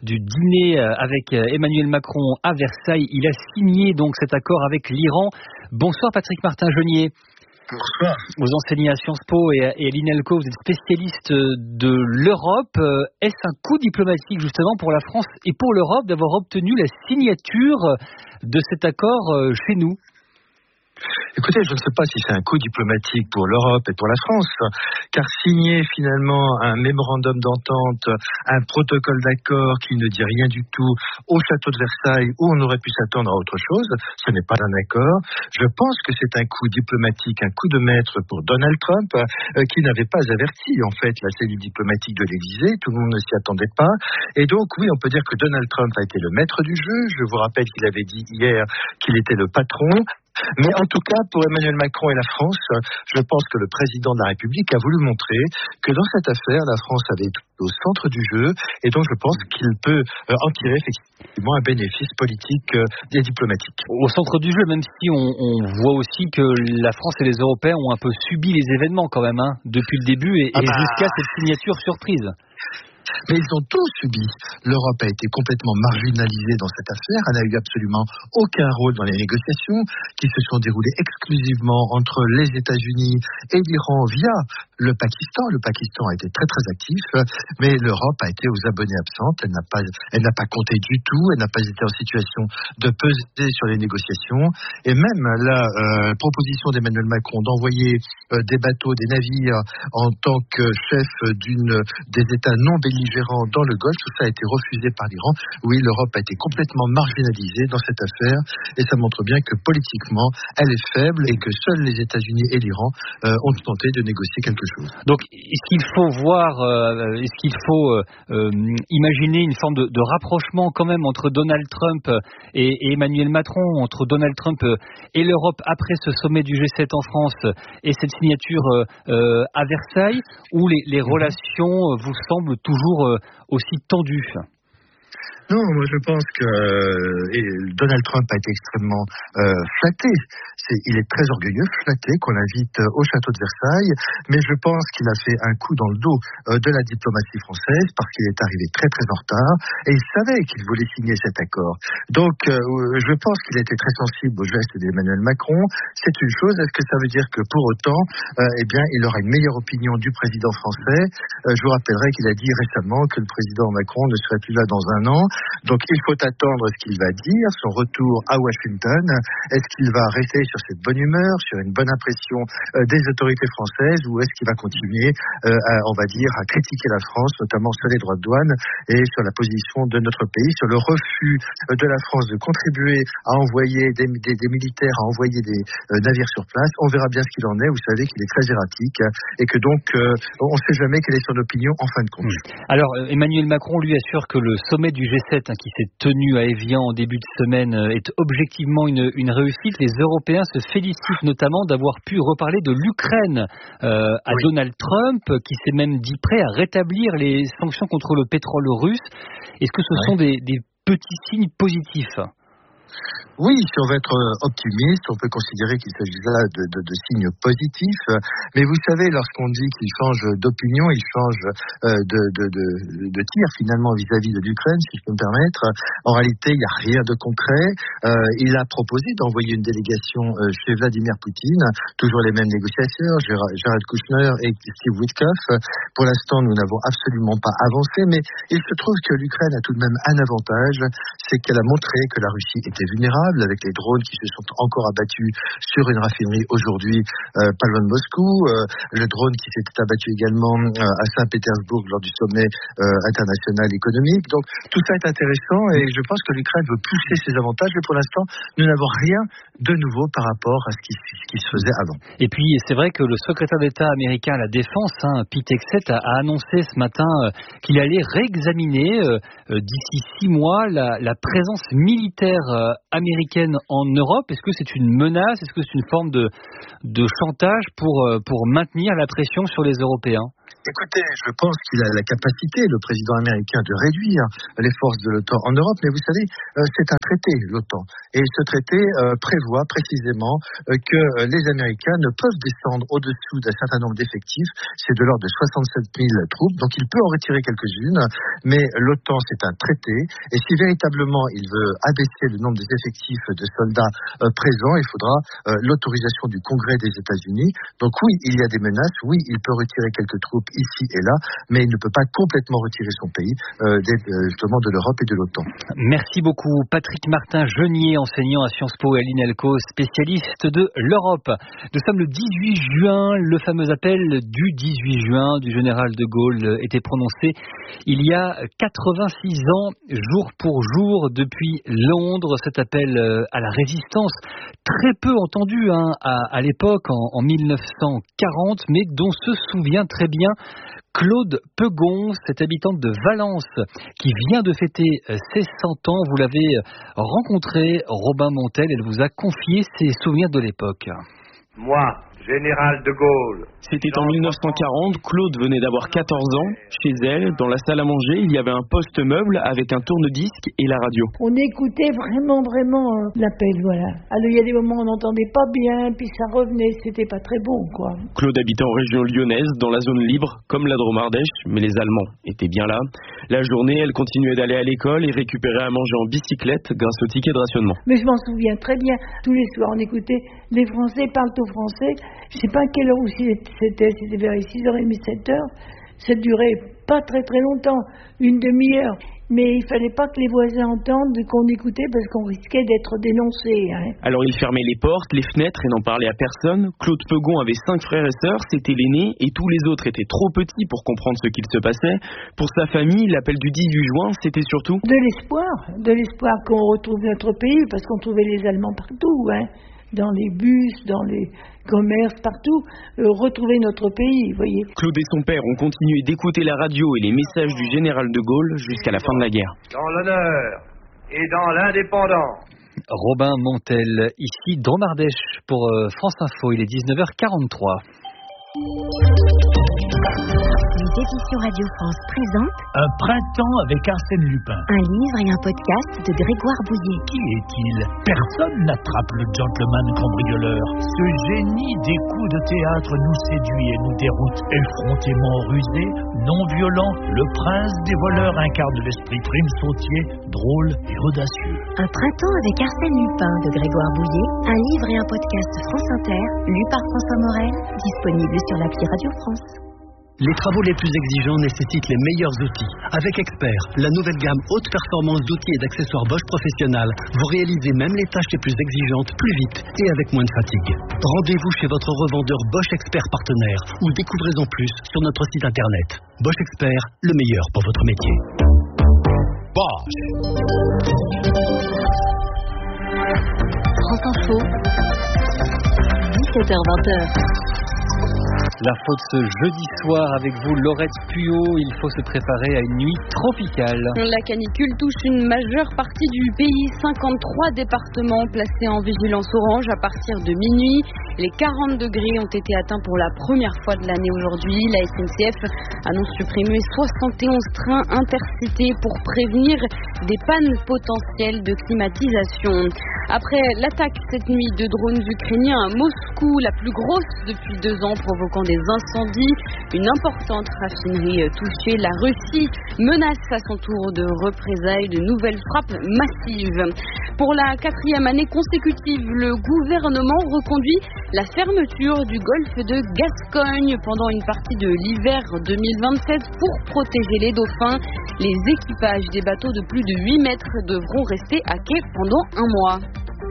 dîner avec Emmanuel Macron à Versailles. Il a signé donc cet accord avec l'Iran. Bonsoir Patrick Martin-Genier. Bonsoir. Vous enseignez à Sciences Po et à l'INALCO, vous êtes spécialiste de l'Europe. Est-ce un coup diplomatique justement pour la France et pour l'Europe d'avoir obtenu la signature de cet accord chez nous ? Écoutez, je ne sais pas si c'est un coup diplomatique pour l'Europe et pour la France, car signer finalement un mémorandum d'entente, un protocole d'accord qui ne dit rien du tout au château de Versailles où on aurait pu s'attendre à autre chose, ce n'est pas un accord. Je pense que c'est un coup diplomatique, un coup de maître pour Donald Trump, qui n'avait pas averti en fait la cellule diplomatique de l'Élysée, tout le monde ne s'y attendait pas. Et donc oui, on peut dire que Donald Trump a été le maître du jeu. Je vous rappelle qu'il avait dit hier qu'il était le patron. Mais en tout cas, pour Emmanuel Macron et la France, je pense que le président de la République a voulu montrer que dans cette affaire, la France avait été au centre du jeu, et donc je pense qu'il peut en tirer effectivement un bénéfice politique et diplomatique. Au centre du jeu, même si on voit aussi que la France et les Européens ont un peu subi les événements quand même, depuis le début et jusqu'à cette signature surprise. Mais ils ont tous subi. L'Europe a été complètement marginalisée dans cette affaire. Elle n'a eu absolument aucun rôle dans les négociations qui se sont déroulées exclusivement entre les États-Unis et l'Iran via le Pakistan. Le Pakistan a été très très actif, mais l'Europe a été aux abonnés absentes. Elle n'a pas compté du tout. Elle n'a pas été en situation de peser sur les négociations. Et même la proposition d'Emmanuel Macron d'envoyer des bateaux, des navires en tant que chef des États non belligérants dans le Golfe, tout ça a été refusé par l'Iran. Oui, l'Europe a été complètement marginalisée dans cette affaire, et ça montre bien que politiquement, elle est faible et que seuls les États-Unis et l'Iran ont tenté de négocier quelque chose. Donc, est-ce qu'il faut imaginer une forme de rapprochement quand même entre Donald Trump et Emmanuel Macron, entre Donald Trump et l'Europe après ce sommet du G7 en France et cette signature à Versailles, où les relations vous semblent toujours aussi tendues? Non, moi je pense que Donald Trump a été extrêmement flatté. Il est très orgueilleux, flatté qu'on l'invite au château de Versailles, mais je pense qu'il a fait un coup dans le dos de la diplomatie française parce qu'il est arrivé très très en retard et il savait qu'il voulait signer cet accord. Donc je pense qu'il a été très sensible au geste d'Emmanuel Macron. C'est une chose. Est-ce que ça veut dire que pour autant, il aura une meilleure opinion du président français? Je vous rappellerai qu'il a dit récemment que le président Macron ne serait plus là dans un an. Donc il faut attendre ce qu'il va dire, son retour à Washington. Est-ce qu'il va rester sur cette bonne humeur, sur une bonne impression des autorités françaises, ou est-ce qu'il va continuer, à critiquer la France, notamment sur les droits de douane et sur la position de notre pays, sur le refus de la France de contribuer à envoyer des militaires, à envoyer des navires sur place. On verra bien ce qu'il en est. Vous savez qu'il est très erratique et que donc on ne sait jamais quelle est son opinion en fin de compte. Alors Emmanuel Macron lui assure que le sommet du G7 qui s'est tenu à Évian en début de semaine est objectivement une réussite. Les Européens se félicitent notamment d'avoir pu reparler de l'Ukraine à Donald Trump, qui s'est même dit prêt à rétablir les sanctions contre le pétrole russe. Est-ce que ce sont des petits signes positifs ? Oui, si on veut être optimiste, on peut considérer qu'il s'agit là de signes positifs. Mais vous savez, lorsqu'on dit qu'il change d'opinion, il change de tir finalement vis-à-vis de l'Ukraine, si je peux me permettre. En réalité, il n'y a rien de concret. Il a proposé d'envoyer une délégation chez Vladimir Poutine, toujours les mêmes négociateurs, Jared Kushner et Steve Witkoff. Pour l'instant, nous n'avons absolument pas avancé, mais il se trouve que l'Ukraine a tout de même un avantage, c'est qu'elle a montré que la Russie était vulnérable. considérable, avec les drones qui se sont encore abattus sur une raffinerie aujourd'hui, pas loin de Moscou, le drone qui s'était abattu également à Saint-Pétersbourg lors du sommet international économique. Donc tout ça est intéressant et je pense que l'Ukraine veut pousser ses avantages, mais pour l'instant, nous n'avons rien de nouveau par rapport à ce qui se faisait avant. Et puis, c'est vrai que le secrétaire d'État américain à la Défense, Pete Hegseth, a annoncé ce matin qu'il allait réexaminer d'ici 6 mois la présence militaire américaine en Europe. Est-ce que c'est une menace? Est-ce que c'est une forme de chantage pour maintenir la pression sur les Européens? Écoutez, je pense qu'il a la capacité, le président américain, de réduire les forces de l'OTAN en Europe, mais vous savez, c'est un traité, l'OTAN. Et ce traité prévoit précisément que les Américains ne peuvent descendre au-dessous d'un certain nombre d'effectifs. C'est de l'ordre de 67 000 troupes, donc il peut en retirer quelques-unes, mais l'OTAN, c'est un traité. Et si véritablement il veut abaisser le nombre des effectifs de soldats présents, il faudra l'autorisation du Congrès des États-Unis. Donc oui, il y a des menaces, oui, il peut retirer quelques troupes ici et là, mais il ne peut pas complètement retirer son pays justement de l'Europe et de l'OTAN. Merci beaucoup Patrick Martin-Genier, enseignant à Sciences Po et à l'INALCO, spécialiste de l'Europe. Nous sommes le 18 juin, le fameux appel du 18 juin du général de Gaulle était prononcé il y a 86 ans, jour pour jour, depuis Londres. Cet appel à la résistance, très peu entendu à l'époque, en 1940, mais dont se souvient très bien Claude Pegon, cette habitante de Valence qui vient de fêter ses 100 ans. Vous l'avez rencontrée, Robin Montel, elle vous a confié ses souvenirs de l'époque. Moi, général de Gaulle. C'était en 1940, Claude venait d'avoir 14 ans. Chez elle, dans la salle à manger, il y avait un poste meuble avec un tourne-disque et la radio. On écoutait vraiment l'appel, voilà. Alors il y a des moments où on n'entendait pas bien, puis ça revenait, c'était pas très bon, quoi. Claude habitait en région lyonnaise, dans la zone libre, comme la Drôme-Ardèche, mais les Allemands étaient bien là. La journée, elle continuait d'aller à l'école et récupérait à manger en bicyclette grâce au ticket de rationnement. Mais je m'en souviens très bien. Tous les soirs, on écoutait les Français parlent au français. Je sais pas à quelle heure aussi c'était vers 6h30, 7h. Ça durait pas très longtemps, une demi-heure. Mais il fallait pas que les voisins entendent qu'on écoutait parce qu'on risquait d'être dénoncé. Alors il fermait les portes, les fenêtres et n'en parlait à personne. Claude Pegon avait 5 frères et sœurs, c'était l'aîné et tous les autres étaient trop petits pour comprendre ce qu'il se passait. Pour sa famille, l'appel du 18 juin, c'était surtout de l'espoir qu'on retrouve notre pays parce qu'on trouvait les Allemands partout, dans les bus, dans les commerces, partout, retrouver notre pays, vous voyez. Claude et son père ont continué d'écouter la radio et les messages du général de Gaulle jusqu'à la fin de la guerre. Dans l'honneur et dans l'indépendance. Robin Montel, ici Drôme-Ardèche pour France Info, il est 19h43. Les éditions Radio France présentent Un printemps avec Arsène Lupin. un livre et un podcast de Grégoire Bouillet. Qui est-il? Personne n'attrape le gentleman cambrioleur. Ce génie des coups de théâtre nous séduit et nous déroute. Effrontément rusé, non violent, le prince des voleurs incarne l'esprit prime sautier, drôle et audacieux. Un printemps avec Arsène Lupin de Grégoire Bouillet. Un livre et un podcast France Inter, lu par François Morel, disponible sur l'appli Radio France. Les travaux les plus exigeants nécessitent les meilleurs outils. Avec Expert, la nouvelle gamme haute performance d'outils et d'accessoires Bosch Professionnel, vous réalisez même les tâches les plus exigeantes plus vite et avec moins de fatigue. Rendez-vous chez votre revendeur Bosch Expert partenaire ou découvrez-en plus sur notre site internet. Bosch Expert, le meilleur pour votre métier. Bosch. France Info, 17h-20h. L'info de ce jeudi soir avec vous, Laurette Puyot. Il faut se préparer à une nuit tropicale. La canicule touche une majeure partie du pays. 53 départements placés en vigilance orange à partir de minuit. Les 40 degrés ont été atteints pour la première fois de l'année aujourd'hui. La SNCF annonce supprimer 71 trains intercités pour prévenir des pannes potentielles de climatisation. Après l'attaque cette nuit de drones ukrainiens à Moscou, la plus grosse depuis 2 ans, provoquant des incendies, une importante raffinerie touchée. La Russie menace à son tour de représailles de nouvelles frappes massives. Pour la 4e année consécutive, le gouvernement reconduit la fermeture du golfe de Gascogne pendant une partie de l'hiver 2027 pour protéger les dauphins. Les équipages des bateaux de plus de 8 mètres devront rester à quai pendant 1 mois.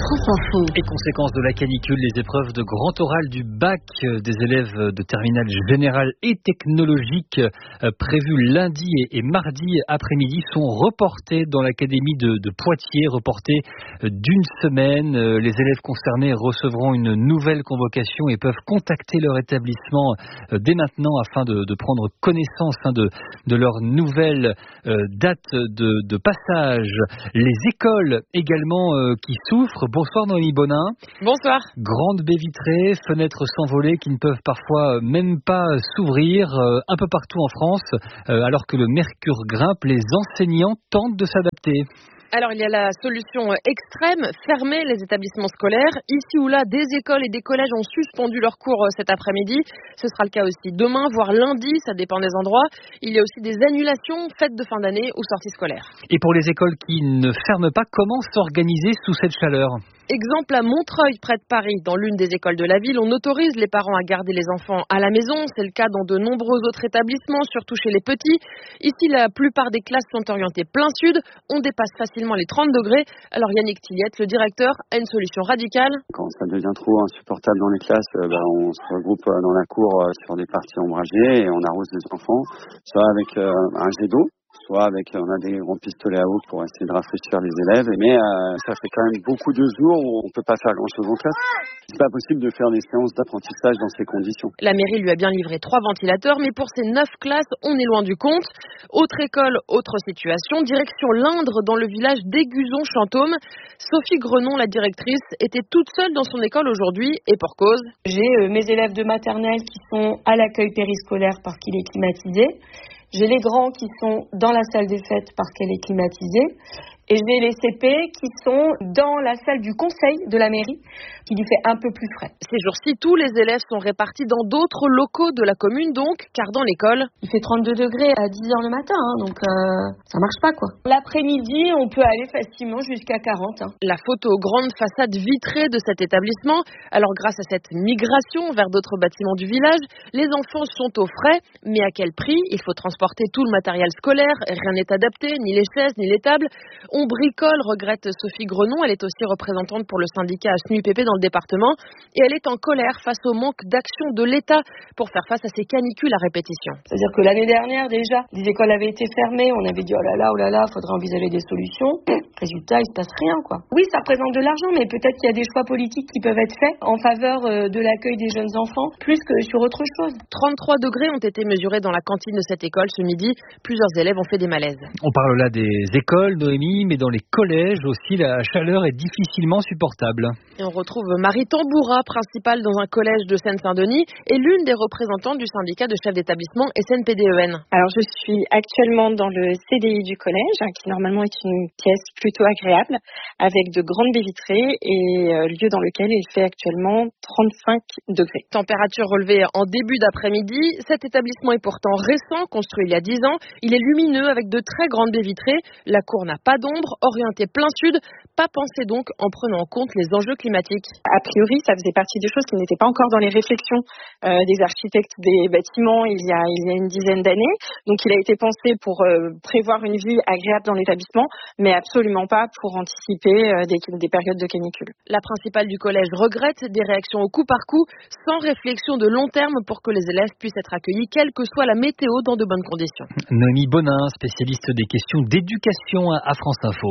France Info. Et conséquence de la canicule, les épreuves de grand oral du bac des élèves de terminale générale et technologique prévues lundi et mardi après-midi sont reportées dans l'académie de Poitiers, reportées d'une semaine. Les élèves concernés recevront une nouvelle convocation et peuvent contacter leur établissement dès maintenant afin de prendre connaissance de leur nouvelle date de passage. Les écoles également qui souffrent. Bonsoir Noémie Bonin. Bonsoir. Grandes baies vitrées, fenêtres sans volets qui ne peuvent parfois même pas s'ouvrir un peu partout en France. Alors que le mercure grimpe, les enseignants tentent de s'adapter. Alors il y a la solution extrême, fermer les établissements scolaires. Ici ou là, des écoles et des collèges ont suspendu leurs cours cet après-midi. Ce sera le cas aussi demain, voire lundi, ça dépend des endroits. Il y a aussi des annulations, fêtes de fin d'année ou sorties scolaires. Et pour les écoles qui ne ferment pas, comment s'organiser sous cette chaleur ? Exemple à Montreuil, près de Paris, dans l'une des écoles de la ville, on autorise les parents à garder les enfants à la maison. C'est le cas dans de nombreux autres établissements, surtout chez les petits. Ici, la plupart des classes sont orientées plein sud. On dépasse facilement les 30 degrés. Alors Yannick Tilliette, le directeur, a une solution radicale. Quand ça devient trop insupportable dans les classes, on se regroupe dans la cour sur des parties ombragées et on arrose les enfants, soit avec un jet d'eau, soit avec, on a des grands pistolets à eau pour essayer de rafraîchir les élèves. Mais ça fait quand même beaucoup de jours où on peut pas faire grand-chose en classe. C'est pas possible de faire des séances d'apprentissage dans ces conditions. La mairie lui a bien livré 3 ventilateurs, mais pour ces 9 classes, on est loin du compte. Autre école, autre situation. Direction l'Indre, dans le village d'Aiguzon-Chantôme. Sophie Grenon, la directrice, était toute seule dans son école aujourd'hui, et pour cause. J'ai mes élèves de maternelle qui sont à l'accueil périscolaire parce qu'il est climatisé. J'ai les grands qui sont dans la salle des fêtes parce qu'elle est climatisée. Et j'ai les CP qui sont dans la salle du conseil de la mairie, qui lui fait un peu plus frais. Ces jours-ci, tous les élèves sont répartis dans d'autres locaux de la commune, donc, car dans l'école... Il fait 32 degrés à 10h le matin, donc ça marche pas, quoi. L'après-midi, on peut aller facilement jusqu'à 40. La photo grande façade vitrée de cet établissement. Alors, grâce à cette migration vers d'autres bâtiments du village, les enfants sont au frais, mais à quel prix ? Il faut transporter tout le matériel scolaire, rien n'est adapté, ni les chaises, ni les tables. On bricole, regrette Sophie Grenon. Elle est aussi représentante pour le syndicat SNUIPP dans le département. Et elle est en colère face au manque d'action de l'État pour faire face à ces canicules à répétition. C'est-à-dire que l'année dernière, déjà, les écoles avaient été fermées. On avait dit, oh là là, faudrait envisager des solutions. Résultat, il se passe rien, quoi. Oui, ça représente de l'argent, mais peut-être qu'il y a des choix politiques qui peuvent être faits en faveur de l'accueil des jeunes enfants, plus que sur autre chose. 33 degrés ont été mesurés dans la cantine de cette école ce midi. Plusieurs élèves ont fait des malaises. On parle là des écoles, Noémie, mais dans les collèges aussi, la chaleur est difficilement supportable. Et on retrouve Marie Tamboura, principale dans un collège de Seine-Saint-Denis, et l'une des représentantes du syndicat de chefs d'établissement SNPDEN. Alors je suis actuellement dans le CDI du collège, qui normalement est une pièce plutôt agréable, avec de grandes baies vitrées et lieu dans lequel il fait actuellement 35 degrés. Température relevée en début d'après-midi. Cet établissement est pourtant récent, construit il y a 10 ans. Il est lumineux avec de très grandes baies vitrées. La cour n'a pas d'ombre, orienté plein sud. Pas pensé donc en prenant en compte les enjeux climatiques. A priori, ça faisait partie des choses qui n'étaient pas encore dans les réflexions des architectes des bâtiments il y a une dizaine d'années. Donc il a été pensé pour prévoir une vie agréable dans l'établissement, mais absolument pas pour anticiper des périodes de canicule. La principale du collège regrette des réactions au coup par coup, sans réflexion de long terme pour que les élèves puissent être accueillis, quelle que soit la météo, dans de bonnes conditions. Noémie Bonin, spécialiste des questions d'éducation à France Info.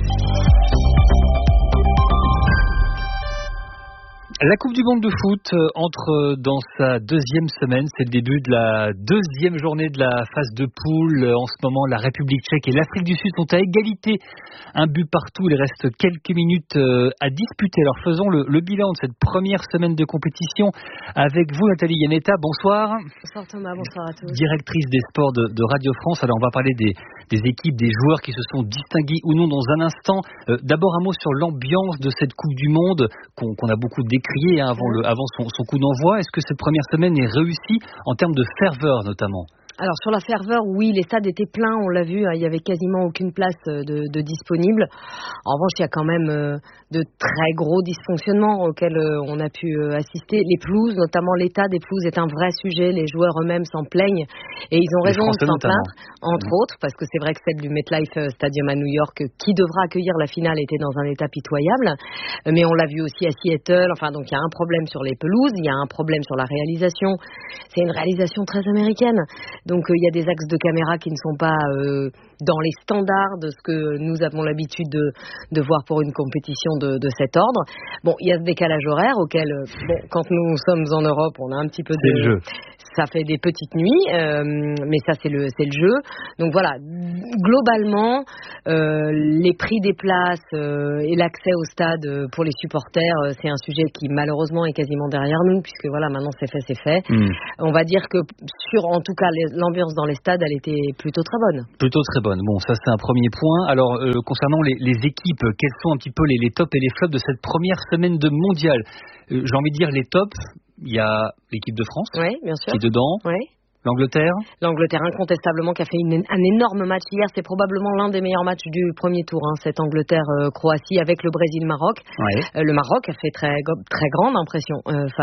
La Coupe du Monde de foot entre dans sa deuxième semaine. C'est le début de la deuxième journée de la phase de poule. En ce moment, la République tchèque et l'Afrique du Sud sont à égalité. Un but partout. Il reste quelques minutes à disputer. Alors faisons le bilan de cette première semaine de compétition avec vous, Nathalie Yanetta. Bonsoir. Bonsoir Thomas, bonsoir à tous. Directrice des sports de Radio France. Alors on va parler des équipes, des joueurs qui se sont distingués ou non dans un instant. D'abord un mot sur l'ambiance de cette Coupe du Monde qu'on a beaucoup décriée avant son coup d'envoi. Est-ce que cette première semaine est réussie en termes de ferveur notamment ? Alors sur la ferveur, oui, les stades étaient pleins, on l'a vu, il y avait quasiment aucune place de disponible. En revanche, il y a quand même de très gros dysfonctionnements auxquels on a pu assister. Les pelouses, notamment l'état des pelouses, est un vrai sujet. Les joueurs eux-mêmes s'en plaignent et ils ont raison de s'en plaindre, entre autres, parce que c'est vrai que celle du MetLife Stadium à New York, qui devra accueillir la finale, était dans un état pitoyable. Mais on l'a vu aussi à Seattle. Enfin, donc il y a un problème sur les pelouses, il y a un problème sur la réalisation. C'est une réalisation très américaine. Donc il y a des axes de caméra qui ne sont pas dans les standards de ce que nous avons l'habitude de voir pour une compétition de cet ordre. Bon, il y a ce décalage horaire auquel, quand nous sommes en Europe, on a un petit peu de... jeu. Ça fait des petites nuits, mais ça c'est le jeu. Donc voilà, globalement, les prix des places et l'accès au stade pour les supporters, c'est un sujet qui malheureusement est quasiment derrière nous, puisque voilà, maintenant c'est fait. On va dire que en tout cas, l'ambiance dans les stades, elle était plutôt très bonne. Plutôt très bonne. Bon, ça c'est un premier point. Alors, concernant les équipes, quels sont un petit peu les tops et les flops de cette première semaine de mondial? J'ai envie de dire les tops. Il y a l'équipe de France, oui, bien sûr, qui est dedans. Oui. L'Angleterre incontestablement qui a fait un énorme match hier. C'est probablement l'un des meilleurs matchs du premier tour, cette Angleterre-Croatie avec le Brésil-Maroc. Ouais. Le Maroc a fait très grande impression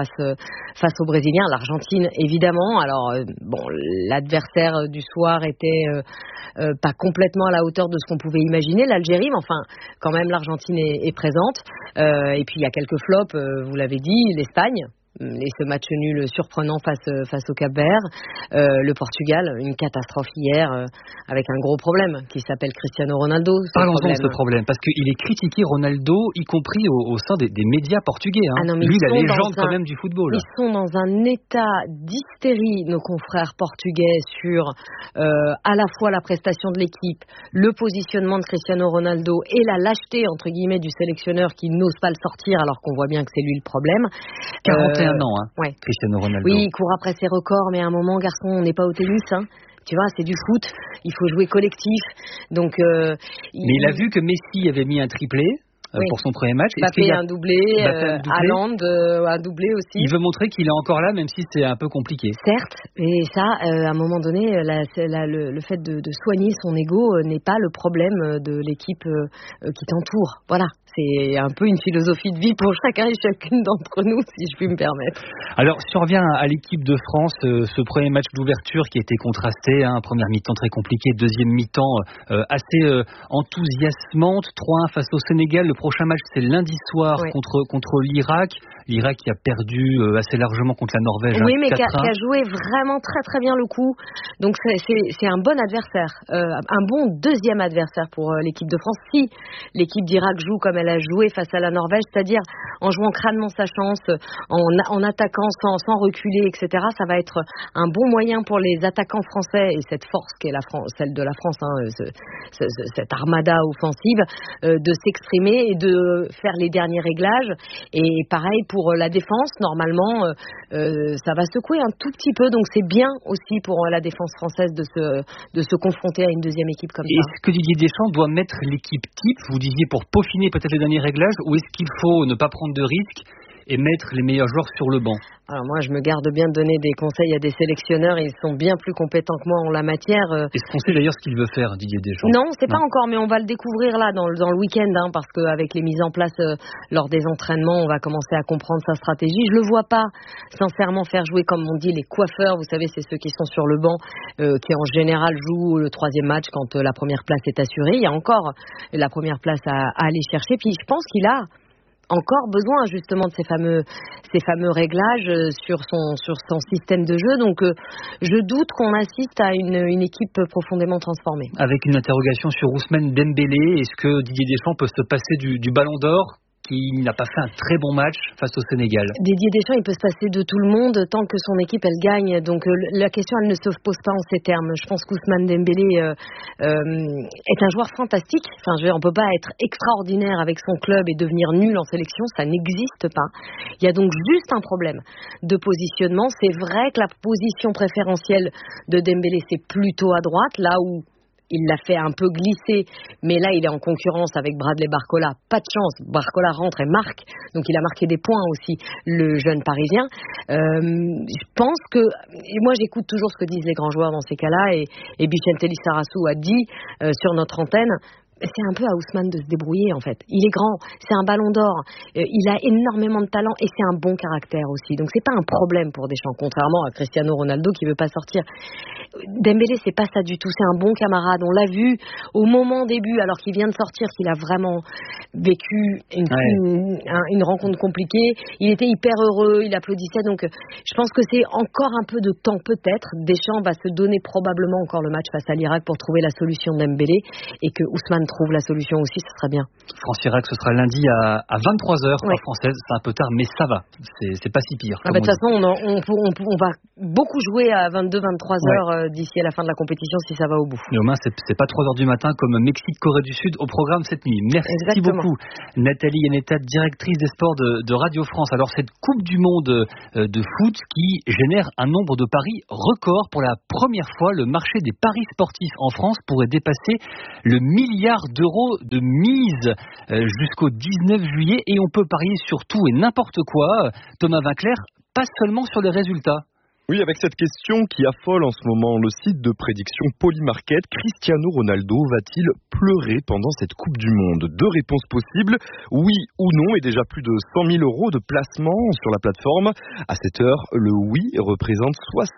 face aux Brésiliens. L'Argentine évidemment. Alors l'adversaire du soir était pas complètement à la hauteur de ce qu'on pouvait imaginer. L'Algérie, mais enfin quand même l'Argentine est présente. Et puis il y a quelques flops, vous l'avez dit, l'Espagne. Et ce match nul surprenant face au Cap-Vert, le Portugal, une catastrophe hier avec un gros problème qui s'appelle Cristiano Ronaldo. Parlons-en de ce problème, parce qu'il est critiqué, Ronaldo, y compris au sein des médias portugais. Lui, la légende quand même du football. Ils sont dans un état d'hystérie, nos confrères portugais, sur à la fois la prestation de l'équipe, le positionnement de Cristiano Ronaldo et la lâcheté entre guillemets du sélectionneur qui n'ose pas le sortir alors qu'on voit bien que c'est lui le problème. 41 ans, ouais. Cristiano Ronaldo. Oui, il court après ses records, mais à un moment, garçon, on n'est pas au tennis, Tu vois, c'est du foot, il faut jouer collectif. Donc, mais il a vu que Messi avait mis un triplé pour son premier match. Mbappé un doublé, Haaland un doublé aussi. Il veut montrer qu'il est encore là, même si c'est un peu compliqué. Certes, et ça, à un moment donné, le fait de soigner son ego n'est pas le problème de l'équipe qui t'entoure. Voilà. C'est un peu une philosophie de vie pour chacun et chacune d'entre nous, si je puis me permettre. Alors, si on revient à l'équipe de France, ce premier match d'ouverture qui a été contrasté, première mi-temps très compliquée, deuxième mi-temps assez enthousiasmante, 3-1 face au Sénégal. Le prochain match, c'est lundi soir contre l'Irak. L'Irak qui a perdu assez largement contre la Norvège. Oui, mais qui a joué vraiment très très bien le coup. Donc c'est un bon adversaire, un bon deuxième adversaire pour l'équipe de France. Si l'équipe d'Irak joue comme elle a joué face à la Norvège, c'est-à-dire en jouant crânement sa chance, en attaquant sans reculer, etc., ça va être un bon moyen pour les attaquants français et cette force qui est celle de la France, cette armada offensive, de s'exprimer et de faire les derniers réglages. Et pareil pour la défense, normalement, ça va secouer un tout petit peu, donc c'est bien aussi pour la défense française de se confronter à une deuxième équipe comme ça. Est-ce que Didier Deschamps doit mettre l'équipe type, vous disiez, pour peaufiner peut-être les derniers réglages, ou est-ce qu'il faut ne pas prendre de risques et mettre les meilleurs joueurs sur le banc? Alors moi, je me garde bien de donner des conseils à des sélectionneurs. Ils sont bien plus compétents que moi en la matière. Est-ce qu'on sait d'ailleurs ce qu'il veut faire, Didier Deschamps? Non, c'est pas encore, mais on va le découvrir là dans le week-end, parce qu'avec les mises en place lors des entraînements, on va commencer à comprendre sa stratégie. Je le vois pas sincèrement faire jouer, comme on dit, les coiffeurs. Vous savez, c'est ceux qui sont sur le banc, qui en général jouent le troisième match quand la première place est assurée. Il y a encore la première place à aller chercher. Puis je pense qu'il a encore besoin justement de ces fameux réglages sur son système de jeu. Donc je doute qu'on assiste à une équipe profondément transformée. Avec une interrogation sur Ousmane Dembélé, est-ce que Didier Deschamps peut se passer du Ballon d'Or qui n'a pas fait un très bon match face au Sénégal? Didier Deschamps, il peut se passer de tout le monde tant que son équipe, elle gagne. Donc la question, elle ne se pose pas en ces termes. Je pense qu'Ousmane Dembélé est un joueur fantastique. Enfin, on ne peut pas être extraordinaire avec son club et devenir nul en sélection. Ça n'existe pas. Il y a donc juste un problème de positionnement. C'est vrai que la position préférentielle de Dembélé, c'est plutôt à droite, là où il l'a fait un peu glisser, mais là il est en concurrence avec Bradley Barcola. Pas de chance, Barcola rentre et marque, donc il a marqué des points aussi, le jeune Parisien. Je pense que, moi j'écoute toujours ce que disent les grands joueurs dans ces cas-là, et Vicente Lizarazu a dit sur notre antenne, c'est un peu à Ousmane de se débrouiller en fait. Il est grand, c'est un ballon d'or, il a énormément de talent et c'est un bon caractère aussi. Donc c'est pas un problème pour Deschamps, contrairement à Cristiano Ronaldo qui veut pas sortir. Dembélé c'est pas ça du tout, c'est un bon camarade. On l'a vu au moment début, alors qu'il vient de sortir, qu'il a vraiment vécu une rencontre compliquée. Il était hyper heureux, il applaudissait. Donc je pense que c'est encore un peu de temps peut-être. Deschamps va se donner probablement encore le match face à l'Irak pour trouver la solution Dembélé, et que Ousmane trouve la solution aussi, ce serait bien. France-Irak, ce sera lundi à 23h, heure française. C'est un peu tard, mais ça va. C'est pas si pire. De toute façon, on va beaucoup jouer à 22-23h d'ici à la fin de la compétition si ça va au bout. Mais au moins, c'est pas 3h du matin comme Mexique-Corée du Sud au programme cette nuit. Merci beaucoup. Nathalie Yanetta, directrice des sports de Radio France. Alors, cette Coupe du Monde de foot qui génère un nombre de paris record. Pour la première fois, le marché des paris sportifs en France pourrait dépasser le milliard d'euros de mise jusqu'au 19 juillet, et on peut parier sur tout et n'importe quoi. Thomas Vinclair, pas seulement sur les résultats. Oui, avec cette question qui affole en ce moment le site de prédiction Polymarket, Cristiano Ronaldo va-t-il pleurer pendant cette Coupe du Monde? Deux réponses possibles, oui ou non, et déjà plus de 100 000 euros de placement sur la plateforme. À cette heure, le oui représente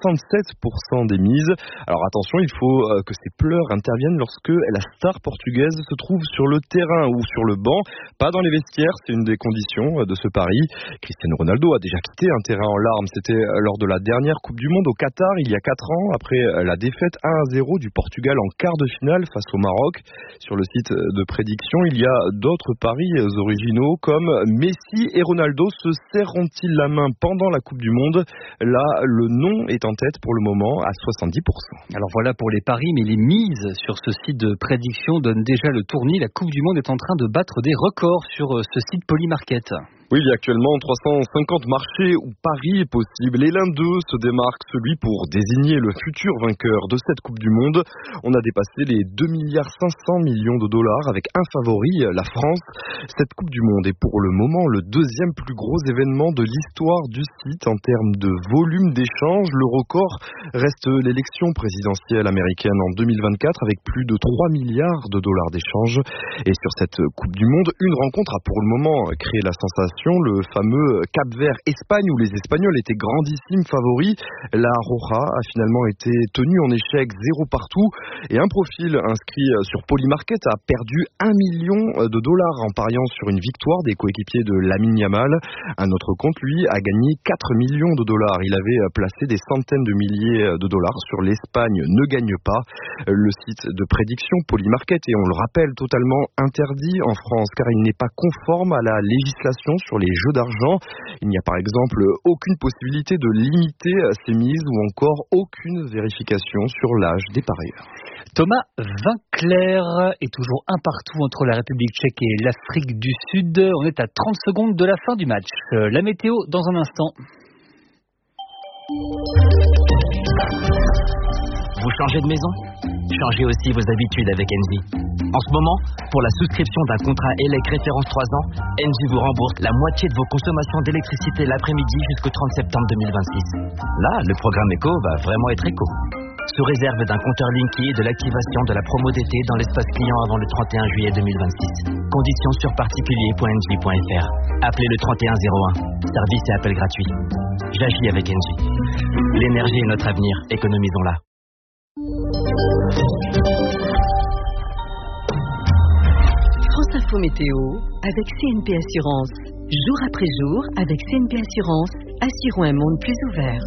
67% des mises. Alors attention, il faut que ces pleurs interviennent lorsque la star portugaise se trouve sur le terrain ou sur le banc, pas dans les vestiaires, c'est une des conditions de ce pari. Cristiano Ronaldo a déjà quitté un terrain en larmes, c'était lors de la dernière Coupe du Monde au Qatar il y a 4 ans, après la défaite 1-0 du Portugal en quart de finale face au Maroc. Sur le site de prédiction, il y a d'autres paris originaux comme Messi et Ronaldo se serreront-ils la main pendant la Coupe du Monde? Là, le non est en tête pour le moment à 70%. Alors voilà pour les paris, mais les mises sur ce site de prédiction donnent déjà le tournis. La Coupe du Monde est en train de battre des records sur ce site Polymarket. Oui, il y a actuellement 350 marchés où paris est possible, et l'un d'eux se démarque, celui pour désigner le futur vainqueur de cette Coupe du Monde. On a dépassé les 2,5 milliards de dollars avec un favori, la France. Cette Coupe du Monde est pour le moment le deuxième plus gros événement de l'histoire du site en termes de volume d'échanges. Le record reste l'élection présidentielle américaine en 2024 avec plus de 3 milliards de dollars d'échanges. Et sur cette Coupe du Monde, une rencontre a pour le moment créé la sensation, le fameux Cap-Vert-Espagne où les Espagnols étaient grandissimes favoris. La Roja a finalement été tenue en échec 0 partout, et un profil inscrit sur Polymarket a perdu 1 million de dollars en pariant sur une victoire des coéquipiers de Lamine Yamal. Un autre compte, lui, a gagné 4 millions de dollars. Il avait placé des centaines de milliers de dollars sur l'Espagne ne gagne pas. Le site de prédiction Polymarket est, on le rappelle, totalement interdit en France car il n'est pas conforme à la législation sur les jeux d'argent. Il n'y a par exemple aucune possibilité de limiter ces mises ou encore aucune vérification sur l'âge des parieurs. Thomas Vinclair est toujours un partout entre la République tchèque et l'Afrique du Sud. On est à 30 secondes de la fin du match. La météo dans un instant. Vous changez de maison? Changez aussi vos habitudes avec Engie. En ce moment, pour la souscription d'un contrat ELEC référence 3 ans, Engie vous rembourse la moitié de vos consommations d'électricité l'après-midi jusqu'au 30 septembre 2026. Là, le programme éco va vraiment être éco. Sous réserve d'un compteur Linky et de l'activation de la promo d'été dans l'espace client avant le 31 juillet 2026. Conditions sur particulier.engie.fr. Appelez le 3101. Service et appel gratuit. J'agis avec Engie. L'énergie est notre avenir. Économisons-la. France Info Météo avec CNP Assurance. Jour après jour, avec CNP Assurance, assurons un monde plus ouvert.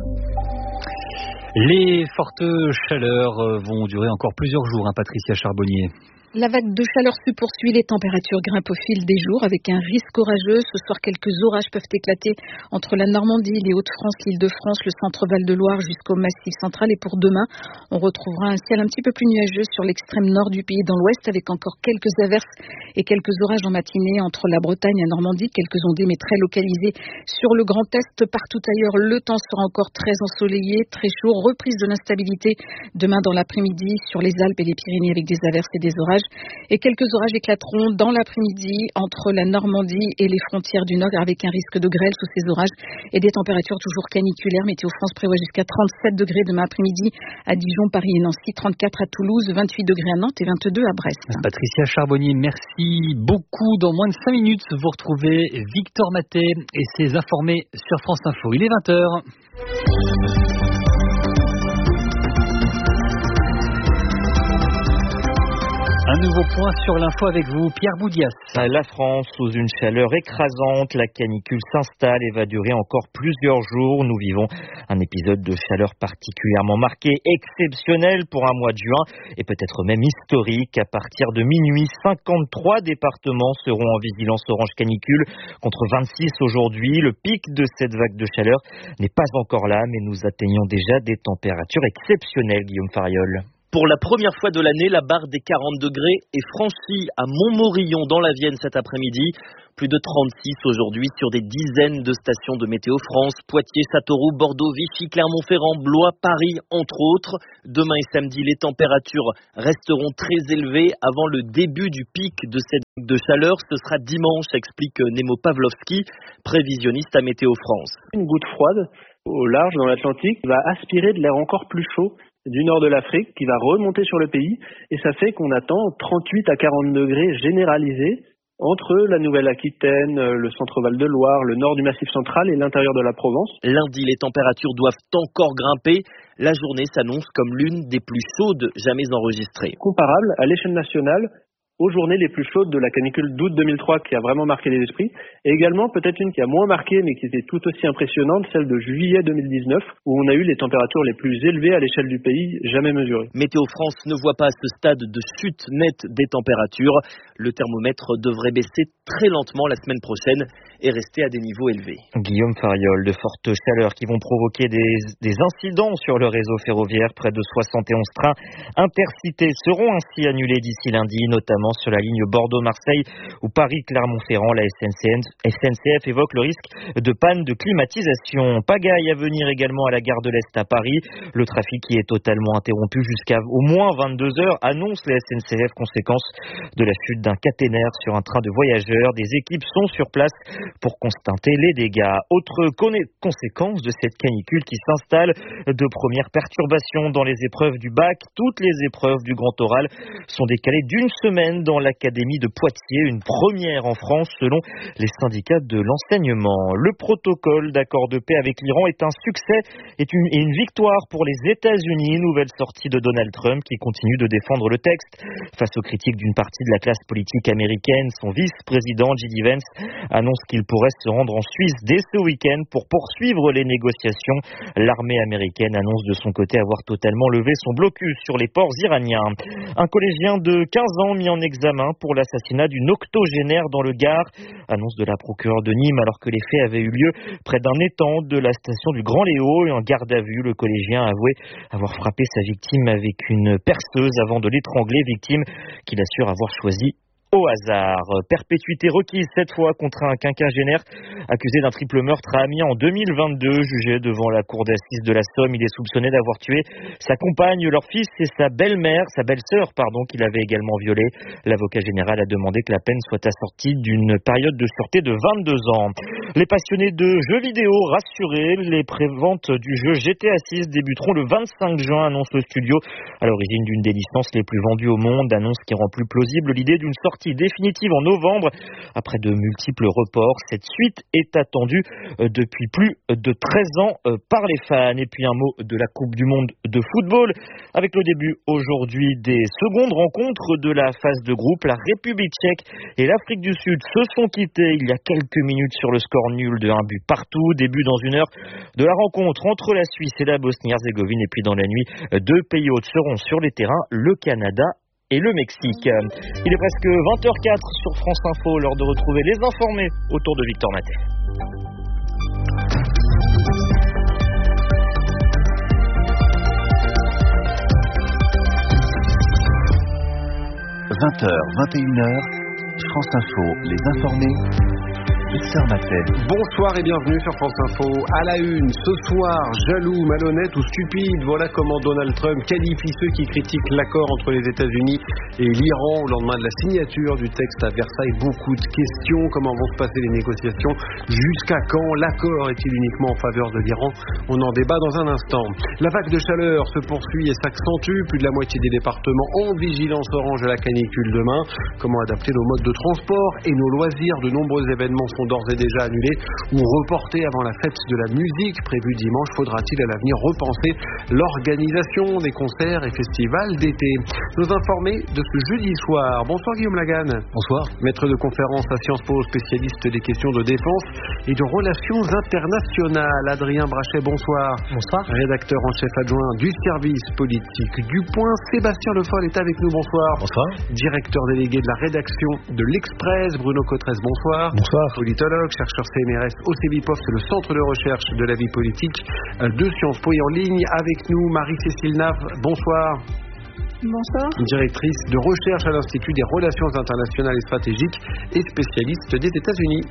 Les fortes chaleurs vont durer encore plusieurs jours, Patricia Charbonnier. La vague de chaleur se poursuit, les températures grimpent au fil des jours avec un risque orageux. Ce soir, quelques orages peuvent éclater entre la Normandie, les Hauts-de-France, l'Île-de-France, le centre-Val de Loire jusqu'au Massif central. Et pour demain, on retrouvera un ciel un petit peu plus nuageux sur l'extrême nord du pays, dans l'ouest, avec encore quelques averses et quelques orages en matinée entre la Bretagne et la Normandie, quelques ondées mais très localisées sur le Grand Est. Partout ailleurs, le temps sera encore très ensoleillé, très chaud, reprise de l'instabilité demain dans l'après-midi sur les Alpes et les Pyrénées avec des averses et des orages. Et quelques orages éclateront dans l'après-midi entre la Normandie et les frontières du Nord avec un risque de grêle sous ces orages et des températures toujours caniculaires. Météo France prévoit jusqu'à 37 degrés demain après-midi à Dijon, Paris et Nancy, 34 à Toulouse, 28 degrés à Nantes et 22 à Brest. Patricia Charbonnier, merci beaucoup. Dans moins de 5 minutes, vous retrouvez Victor Maté et ses informés sur France Info. Il est 20h. Un nouveau point sur l'info avec vous, Pierre Boudias. La France sous une chaleur écrasante, la canicule s'installe et va durer encore plusieurs jours. Nous vivons un épisode de chaleur particulièrement marqué, exceptionnel pour un mois de juin et peut-être même historique. À partir de minuit, 53 départements seront en vigilance orange canicule contre 26 aujourd'hui. Le pic de cette vague de chaleur n'est pas encore là, mais nous atteignons déjà des températures exceptionnelles, Guillaume Fariol. Pour la première fois de l'année, la barre des 40 degrés est franchie à Montmorillon dans la Vienne cet après-midi. Plus de 36 aujourd'hui sur des dizaines de stations de Météo France, Poitiers, Châteauroux, Bordeaux, Vichy, Clermont-Ferrand, Blois, Paris, entre autres. Demain et samedi, les températures resteront très élevées avant le début du pic de cette vague de chaleur. Ce sera dimanche, explique Nemo Pavlovski, prévisionniste à Météo France. Une goutte froide au large dans l'Atlantique va aspirer de l'air encore plus chaud du nord de l'Afrique qui va remonter sur le pays et ça fait qu'on attend 38 à 40 degrés généralisés entre la Nouvelle-Aquitaine, le centre Val-de-Loire, le nord du Massif central et l'intérieur de la Provence. Lundi, les températures doivent encore grimper. La journée s'annonce comme l'une des plus chaudes jamais enregistrées. Comparable à l'échelle nationale aux journées les plus chaudes de la canicule d'août 2003 qui a vraiment marqué les esprits, et également peut-être une qui a moins marqué mais qui était tout aussi impressionnante, celle de juillet 2019 où on a eu les températures les plus élevées à l'échelle du pays jamais mesurées. Météo France ne voit pas à ce stade de chute nette des températures. Le thermomètre devrait baisser très lentement la semaine prochaine et rester à des niveaux élevés. Guillaume Fariol, de fortes chaleurs qui vont provoquer des incidents sur le réseau ferroviaire. Près de 71 trains intercités seront ainsi annulés d'ici lundi, notamment sur la ligne Bordeaux-Marseille ou Paris-Clermont-Ferrand. La SNCF évoque le risque de panne de climatisation. Pagaille à venir également à la gare de l'Est à Paris. Le trafic qui est totalement interrompu jusqu'à au moins 22 heures, annonce la SNCF, conséquence de la chute d'un caténaire sur un train de voyageurs. Des équipes sont sur place pour constater les dégâts. Autre conséquence de cette canicule qui s'installe, de premières perturbations dans les épreuves du bac. Toutes les épreuves du grand oral sont décalées d'une semaine dans l'académie de Poitiers, une première en France selon les syndicats de l'enseignement. Le protocole d'accord de paix avec l'Iran est un succès et une victoire pour les États-Unis. Nouvelle sortie de Donald Trump qui continue de défendre le texte face aux critiques d'une partie de la classe politique américaine. Son vice-président J.D. Vance annonce qu'il pourrait se rendre en Suisse dès ce week-end pour poursuivre les négociations. L'armée américaine annonce de son côté avoir totalement levé son blocus sur les ports iraniens. Un collégien de 15 ans mis en examen pour l'assassinat d'une octogénaire dans le Gard. Annonce de la procureure de Nîmes alors que les faits avaient eu lieu près d'un étang de la station du Grand Léo. Et en garde à vue, le collégien a avoué avoir frappé sa victime avec une perceuse avant de l'étrangler, victime qu'il assure avoir choisi au hasard. Perpétuité requise cette fois contre un quinquagénaire accusé d'un triple meurtre à Amiens en 2022. Jugé devant la cour d'assises de la Somme, il est soupçonné d'avoir tué sa compagne, leur fils et sa belle-sœur, qu'il avait également violé. L'avocat général a demandé que la peine soit assortie d'une période de sûreté de 22 ans. Les passionnés de jeux vidéo rassurés, les préventes du jeu GTA 6 débuteront le 25 juin, annonce le studio à l'origine d'une des licences les plus vendues au monde. Annonce qui rend plus plausible l'idée d'une sortie définitive en novembre. Après de multiples reports, cette suite est attendue depuis plus de 13 ans par les fans. Et puis un mot de la Coupe du Monde de football avec le début aujourd'hui des secondes rencontres de la phase de groupe. La République tchèque et l'Afrique du Sud se sont quittés il y a quelques minutes sur le score nul de 1 but partout. Début dans une heure de la rencontre entre la Suisse et la Bosnie-Herzégovine. Et puis dans la nuit, deux pays hôtes seront sur les terrains, le Canada et le Mexique. Il est presque 20h04 sur France Info, l'heure de retrouver les informés autour de Victor Maté. – 20h, 21h, France Info, les informés. Bonsoir et bienvenue sur France Info. À la une, ce soir, jaloux, malhonnête ou stupide, voilà comment Donald Trump qualifie ceux qui critiquent l'accord entre les États-Unis et l'Iran au lendemain de la signature du texte à Versailles. Beaucoup de questions, comment vont se passer les négociations, jusqu'à quand l'accord est-il uniquement en faveur de l'Iran? On en débat dans un instant. La vague de chaleur se poursuit et s'accentue, plus de la moitié des départements en vigilance orange à la canicule demain. Comment adapter nos modes de transport et nos loisirs? De nombreux événements sont d'ores et déjà annulés ou reportés avant la fête de la musique prévue dimanche. Faudra-t-il à l'avenir repenser l'organisation des concerts et festivals d'été? Nous informer de ce jeudi soir. Bonsoir Guillaume Lagan. Bonsoir. Maître de conférence à Sciences Po, spécialiste des questions de défense et de relations internationales. Adrien Brachet, bonsoir. Bonsoir. Rédacteur en chef adjoint du service politique du Point. Sébastien Le Foll est avec nous, bonsoir. Bonsoir. Directeur délégué de la rédaction de l'Express, Bruno Cotresse, bonsoir. Bonsoir. Politologue, chercheur CNRS au CEVIPOF, c'est le centre de recherche de la vie politique de Sciences Po. Et en ligne avec nous, Marie-Cécile Nav, bonsoir. Bonsoir. Directrice de recherche à l'Institut des relations internationales et stratégiques et spécialiste des États-Unis.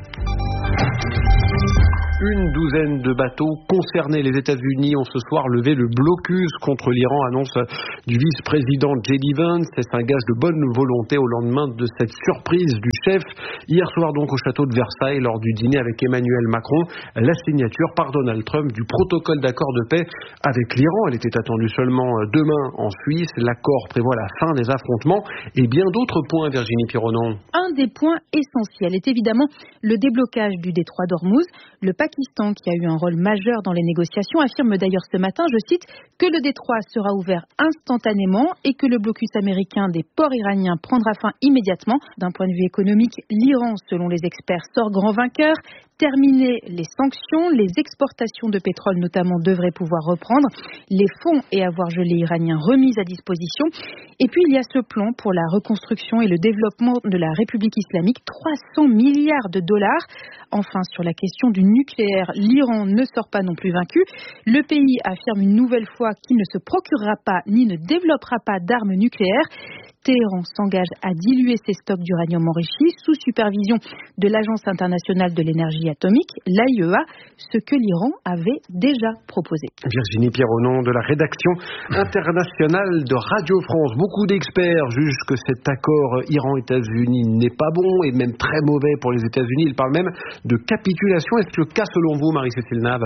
Une douzaine de bateaux concernés. Les États-Unis ont ce soir levé le blocus contre l'Iran, annonce du vice-président J.D. Vance. C'est un gage de bonne volonté au lendemain de cette surprise du chef. Hier soir donc au château de Versailles, lors du dîner avec Emmanuel Macron, la signature par Donald Trump du protocole d'accord de paix avec l'Iran. Elle était attendue seulement demain en Suisse. L'accord prévoit la fin des affrontements et bien d'autres points, Virginie Pironon. Un des points essentiels est évidemment le déblocage du détroit d'Ormuz. Le Pakistan, qui a eu un rôle majeur dans les négociations, affirme d'ailleurs ce matin, je cite, que le détroit sera ouvert instantanément et que le blocus américain des ports iraniens prendra fin immédiatement. D'un point de vue économique, l'Iran, selon les experts, sort grand vainqueur. Terminer les sanctions, les exportations de pétrole notamment devraient pouvoir reprendre, les fonds et avoirs gelés iraniens remis à disposition. Et puis il y a ce plan pour la reconstruction et le développement de la République islamique, 300 milliards de dollars. Enfin, sur la question du nucléaire, l'Iran ne sort pas non plus vaincu. Le pays affirme une nouvelle fois qu'il ne se procurera pas ni ne développera pas d'armes nucléaires. Téhéran s'engage à diluer ses stocks d'uranium enrichi sous supervision de l'Agence internationale de l'énergie atomique, l'AIEA, ce que l'Iran avait déjà proposé. Virginie Pironon de la rédaction internationale de Radio France. Beaucoup d'experts jugent que cet accord Iran-États-Unis n'est pas bon et même très mauvais pour les États-Unis. Ils parlent même de capitulation. Est-ce le cas selon vous, Marie-Cécile Nav?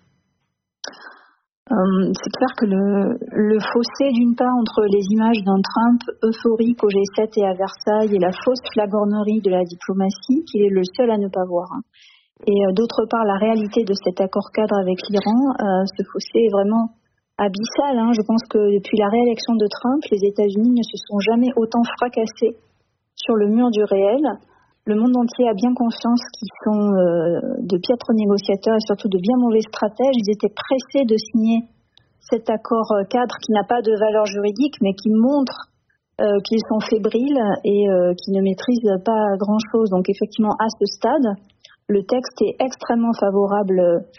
C'est clair que le fossé d'une part entre les images d'un Trump euphorique au G7 et à Versailles et la fausse flagornerie de la diplomatie, qu'il est le seul à ne pas voir. Et d'autre part la réalité de cet accord cadre avec l'Iran, ce fossé est vraiment abyssal. Je pense que depuis la réélection de Trump, les États-Unis ne se sont jamais autant fracassés sur le mur du réel. Le monde entier a bien conscience qu'ils sont de piètres négociateurs et surtout de bien mauvais stratèges. Ils étaient pressés de signer cet accord cadre qui n'a pas de valeur juridique, mais qui montre qu'ils sont fébriles et qui ne maîtrisent pas grand-chose. Donc effectivement, à ce stade, le texte est extrêmement favorable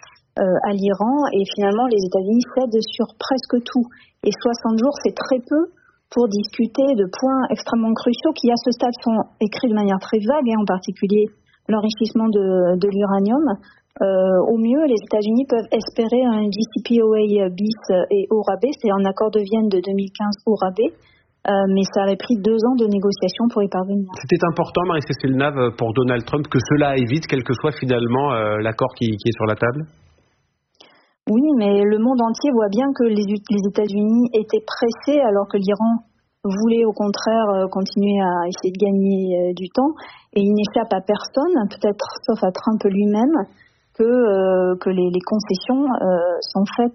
à l'Iran et finalement, les États-Unis cèdent sur presque tout. Et 60 jours, c'est très peu pour discuter de points extrêmement cruciaux qui, à ce stade, sont écrits de manière très vague, en particulier l'enrichissement de l'uranium. Au mieux, les États-Unis peuvent espérer un JCPOA bis et au rabais, c'est un accord de Vienne de 2015 au rabais, mais ça avait pris 2 ans de négociations pour y parvenir. C'était important, Marie-Cécile Nav, pour Donald Trump, que cela aille vite, quel que soit finalement l'accord qui est sur la table? Oui, mais le monde entier voit bien que les États-Unis étaient pressés alors que l'Iran voulait au contraire continuer à essayer de gagner du temps. Et il n'échappe à personne, peut-être sauf à Trump lui-même, que les concessions sont faites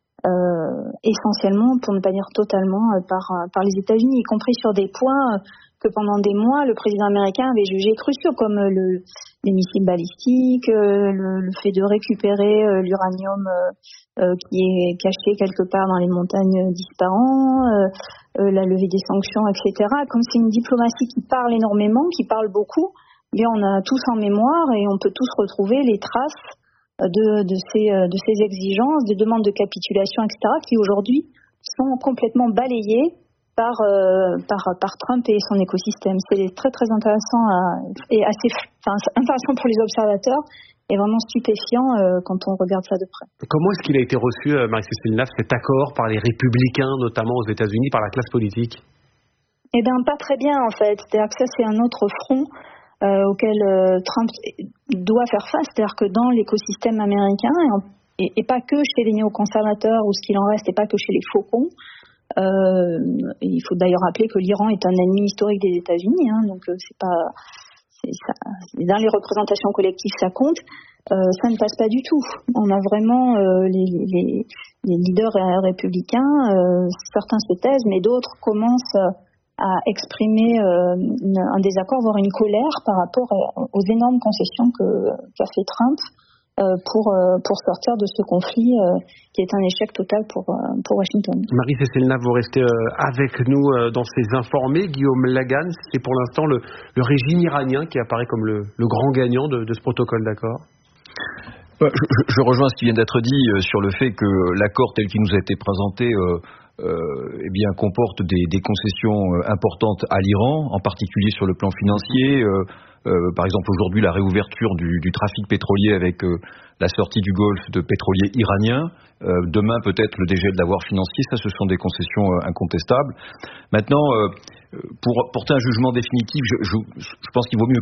essentiellement, pour ne pas dire totalement, par les États-Unis, y compris sur des points que pendant des mois le président américain avait jugés cruciaux, comme les missiles balistiques, le fait de récupérer l'uranium qui est caché quelque part dans les montagnes d'Ispahan, la levée des sanctions, etc. Comme c'est une diplomatie qui parle énormément, qui parle beaucoup, bien on a tous en mémoire et on peut tous retrouver les traces de ces exigences, des demandes de capitulation, etc., qui aujourd'hui sont complètement balayées par Trump et son écosystème. C'est très très intéressant et intéressant pour les observateurs et vraiment stupéfiant quand on regarde ça de près. Comment est-ce qu'il a été reçu, Marie-Cécile Naff, cet accord par les républicains, notamment aux États-Unis, par la classe politique? Eh bien, pas très bien en fait. C'est-à-dire que ça, c'est un autre front auquel Trump doit faire face. C'est-à-dire que dans l'écosystème américain, et pas que chez les néoconservateurs ou ce qu'il en reste, et pas que chez les faucons. Il faut d'ailleurs rappeler que l'Iran est un ennemi historique des États-Unis, donc c'est pas, dans les représentations collectives ça compte. Ça ne passe pas du tout. On a vraiment les leaders républicains, certains se taisent, mais d'autres commencent à exprimer un désaccord, voire une colère par rapport aux énormes concessions qu'a fait Trump. Pour sortir de ce conflit qui est un échec total pour Washington. Marie-Cécile Naff, vous restez avec nous dans ces informés. Guillaume Lagan, c'est pour l'instant le régime iranien qui apparaît comme le grand gagnant de ce protocole d'accord. Je rejoins ce qui vient d'être dit sur le fait que l'accord tel qu'il nous a été présenté comporte des concessions importantes à l'Iran, en particulier sur le plan financier. Par exemple, aujourd'hui, la réouverture du trafic pétrolier avec la sortie du Golfe de pétroliers iraniens. Demain, peut-être le dégel d'avoir financier. Ça, ce sont des concessions incontestables. Maintenant, pour porter un jugement définitif, je pense qu'il vaut mieux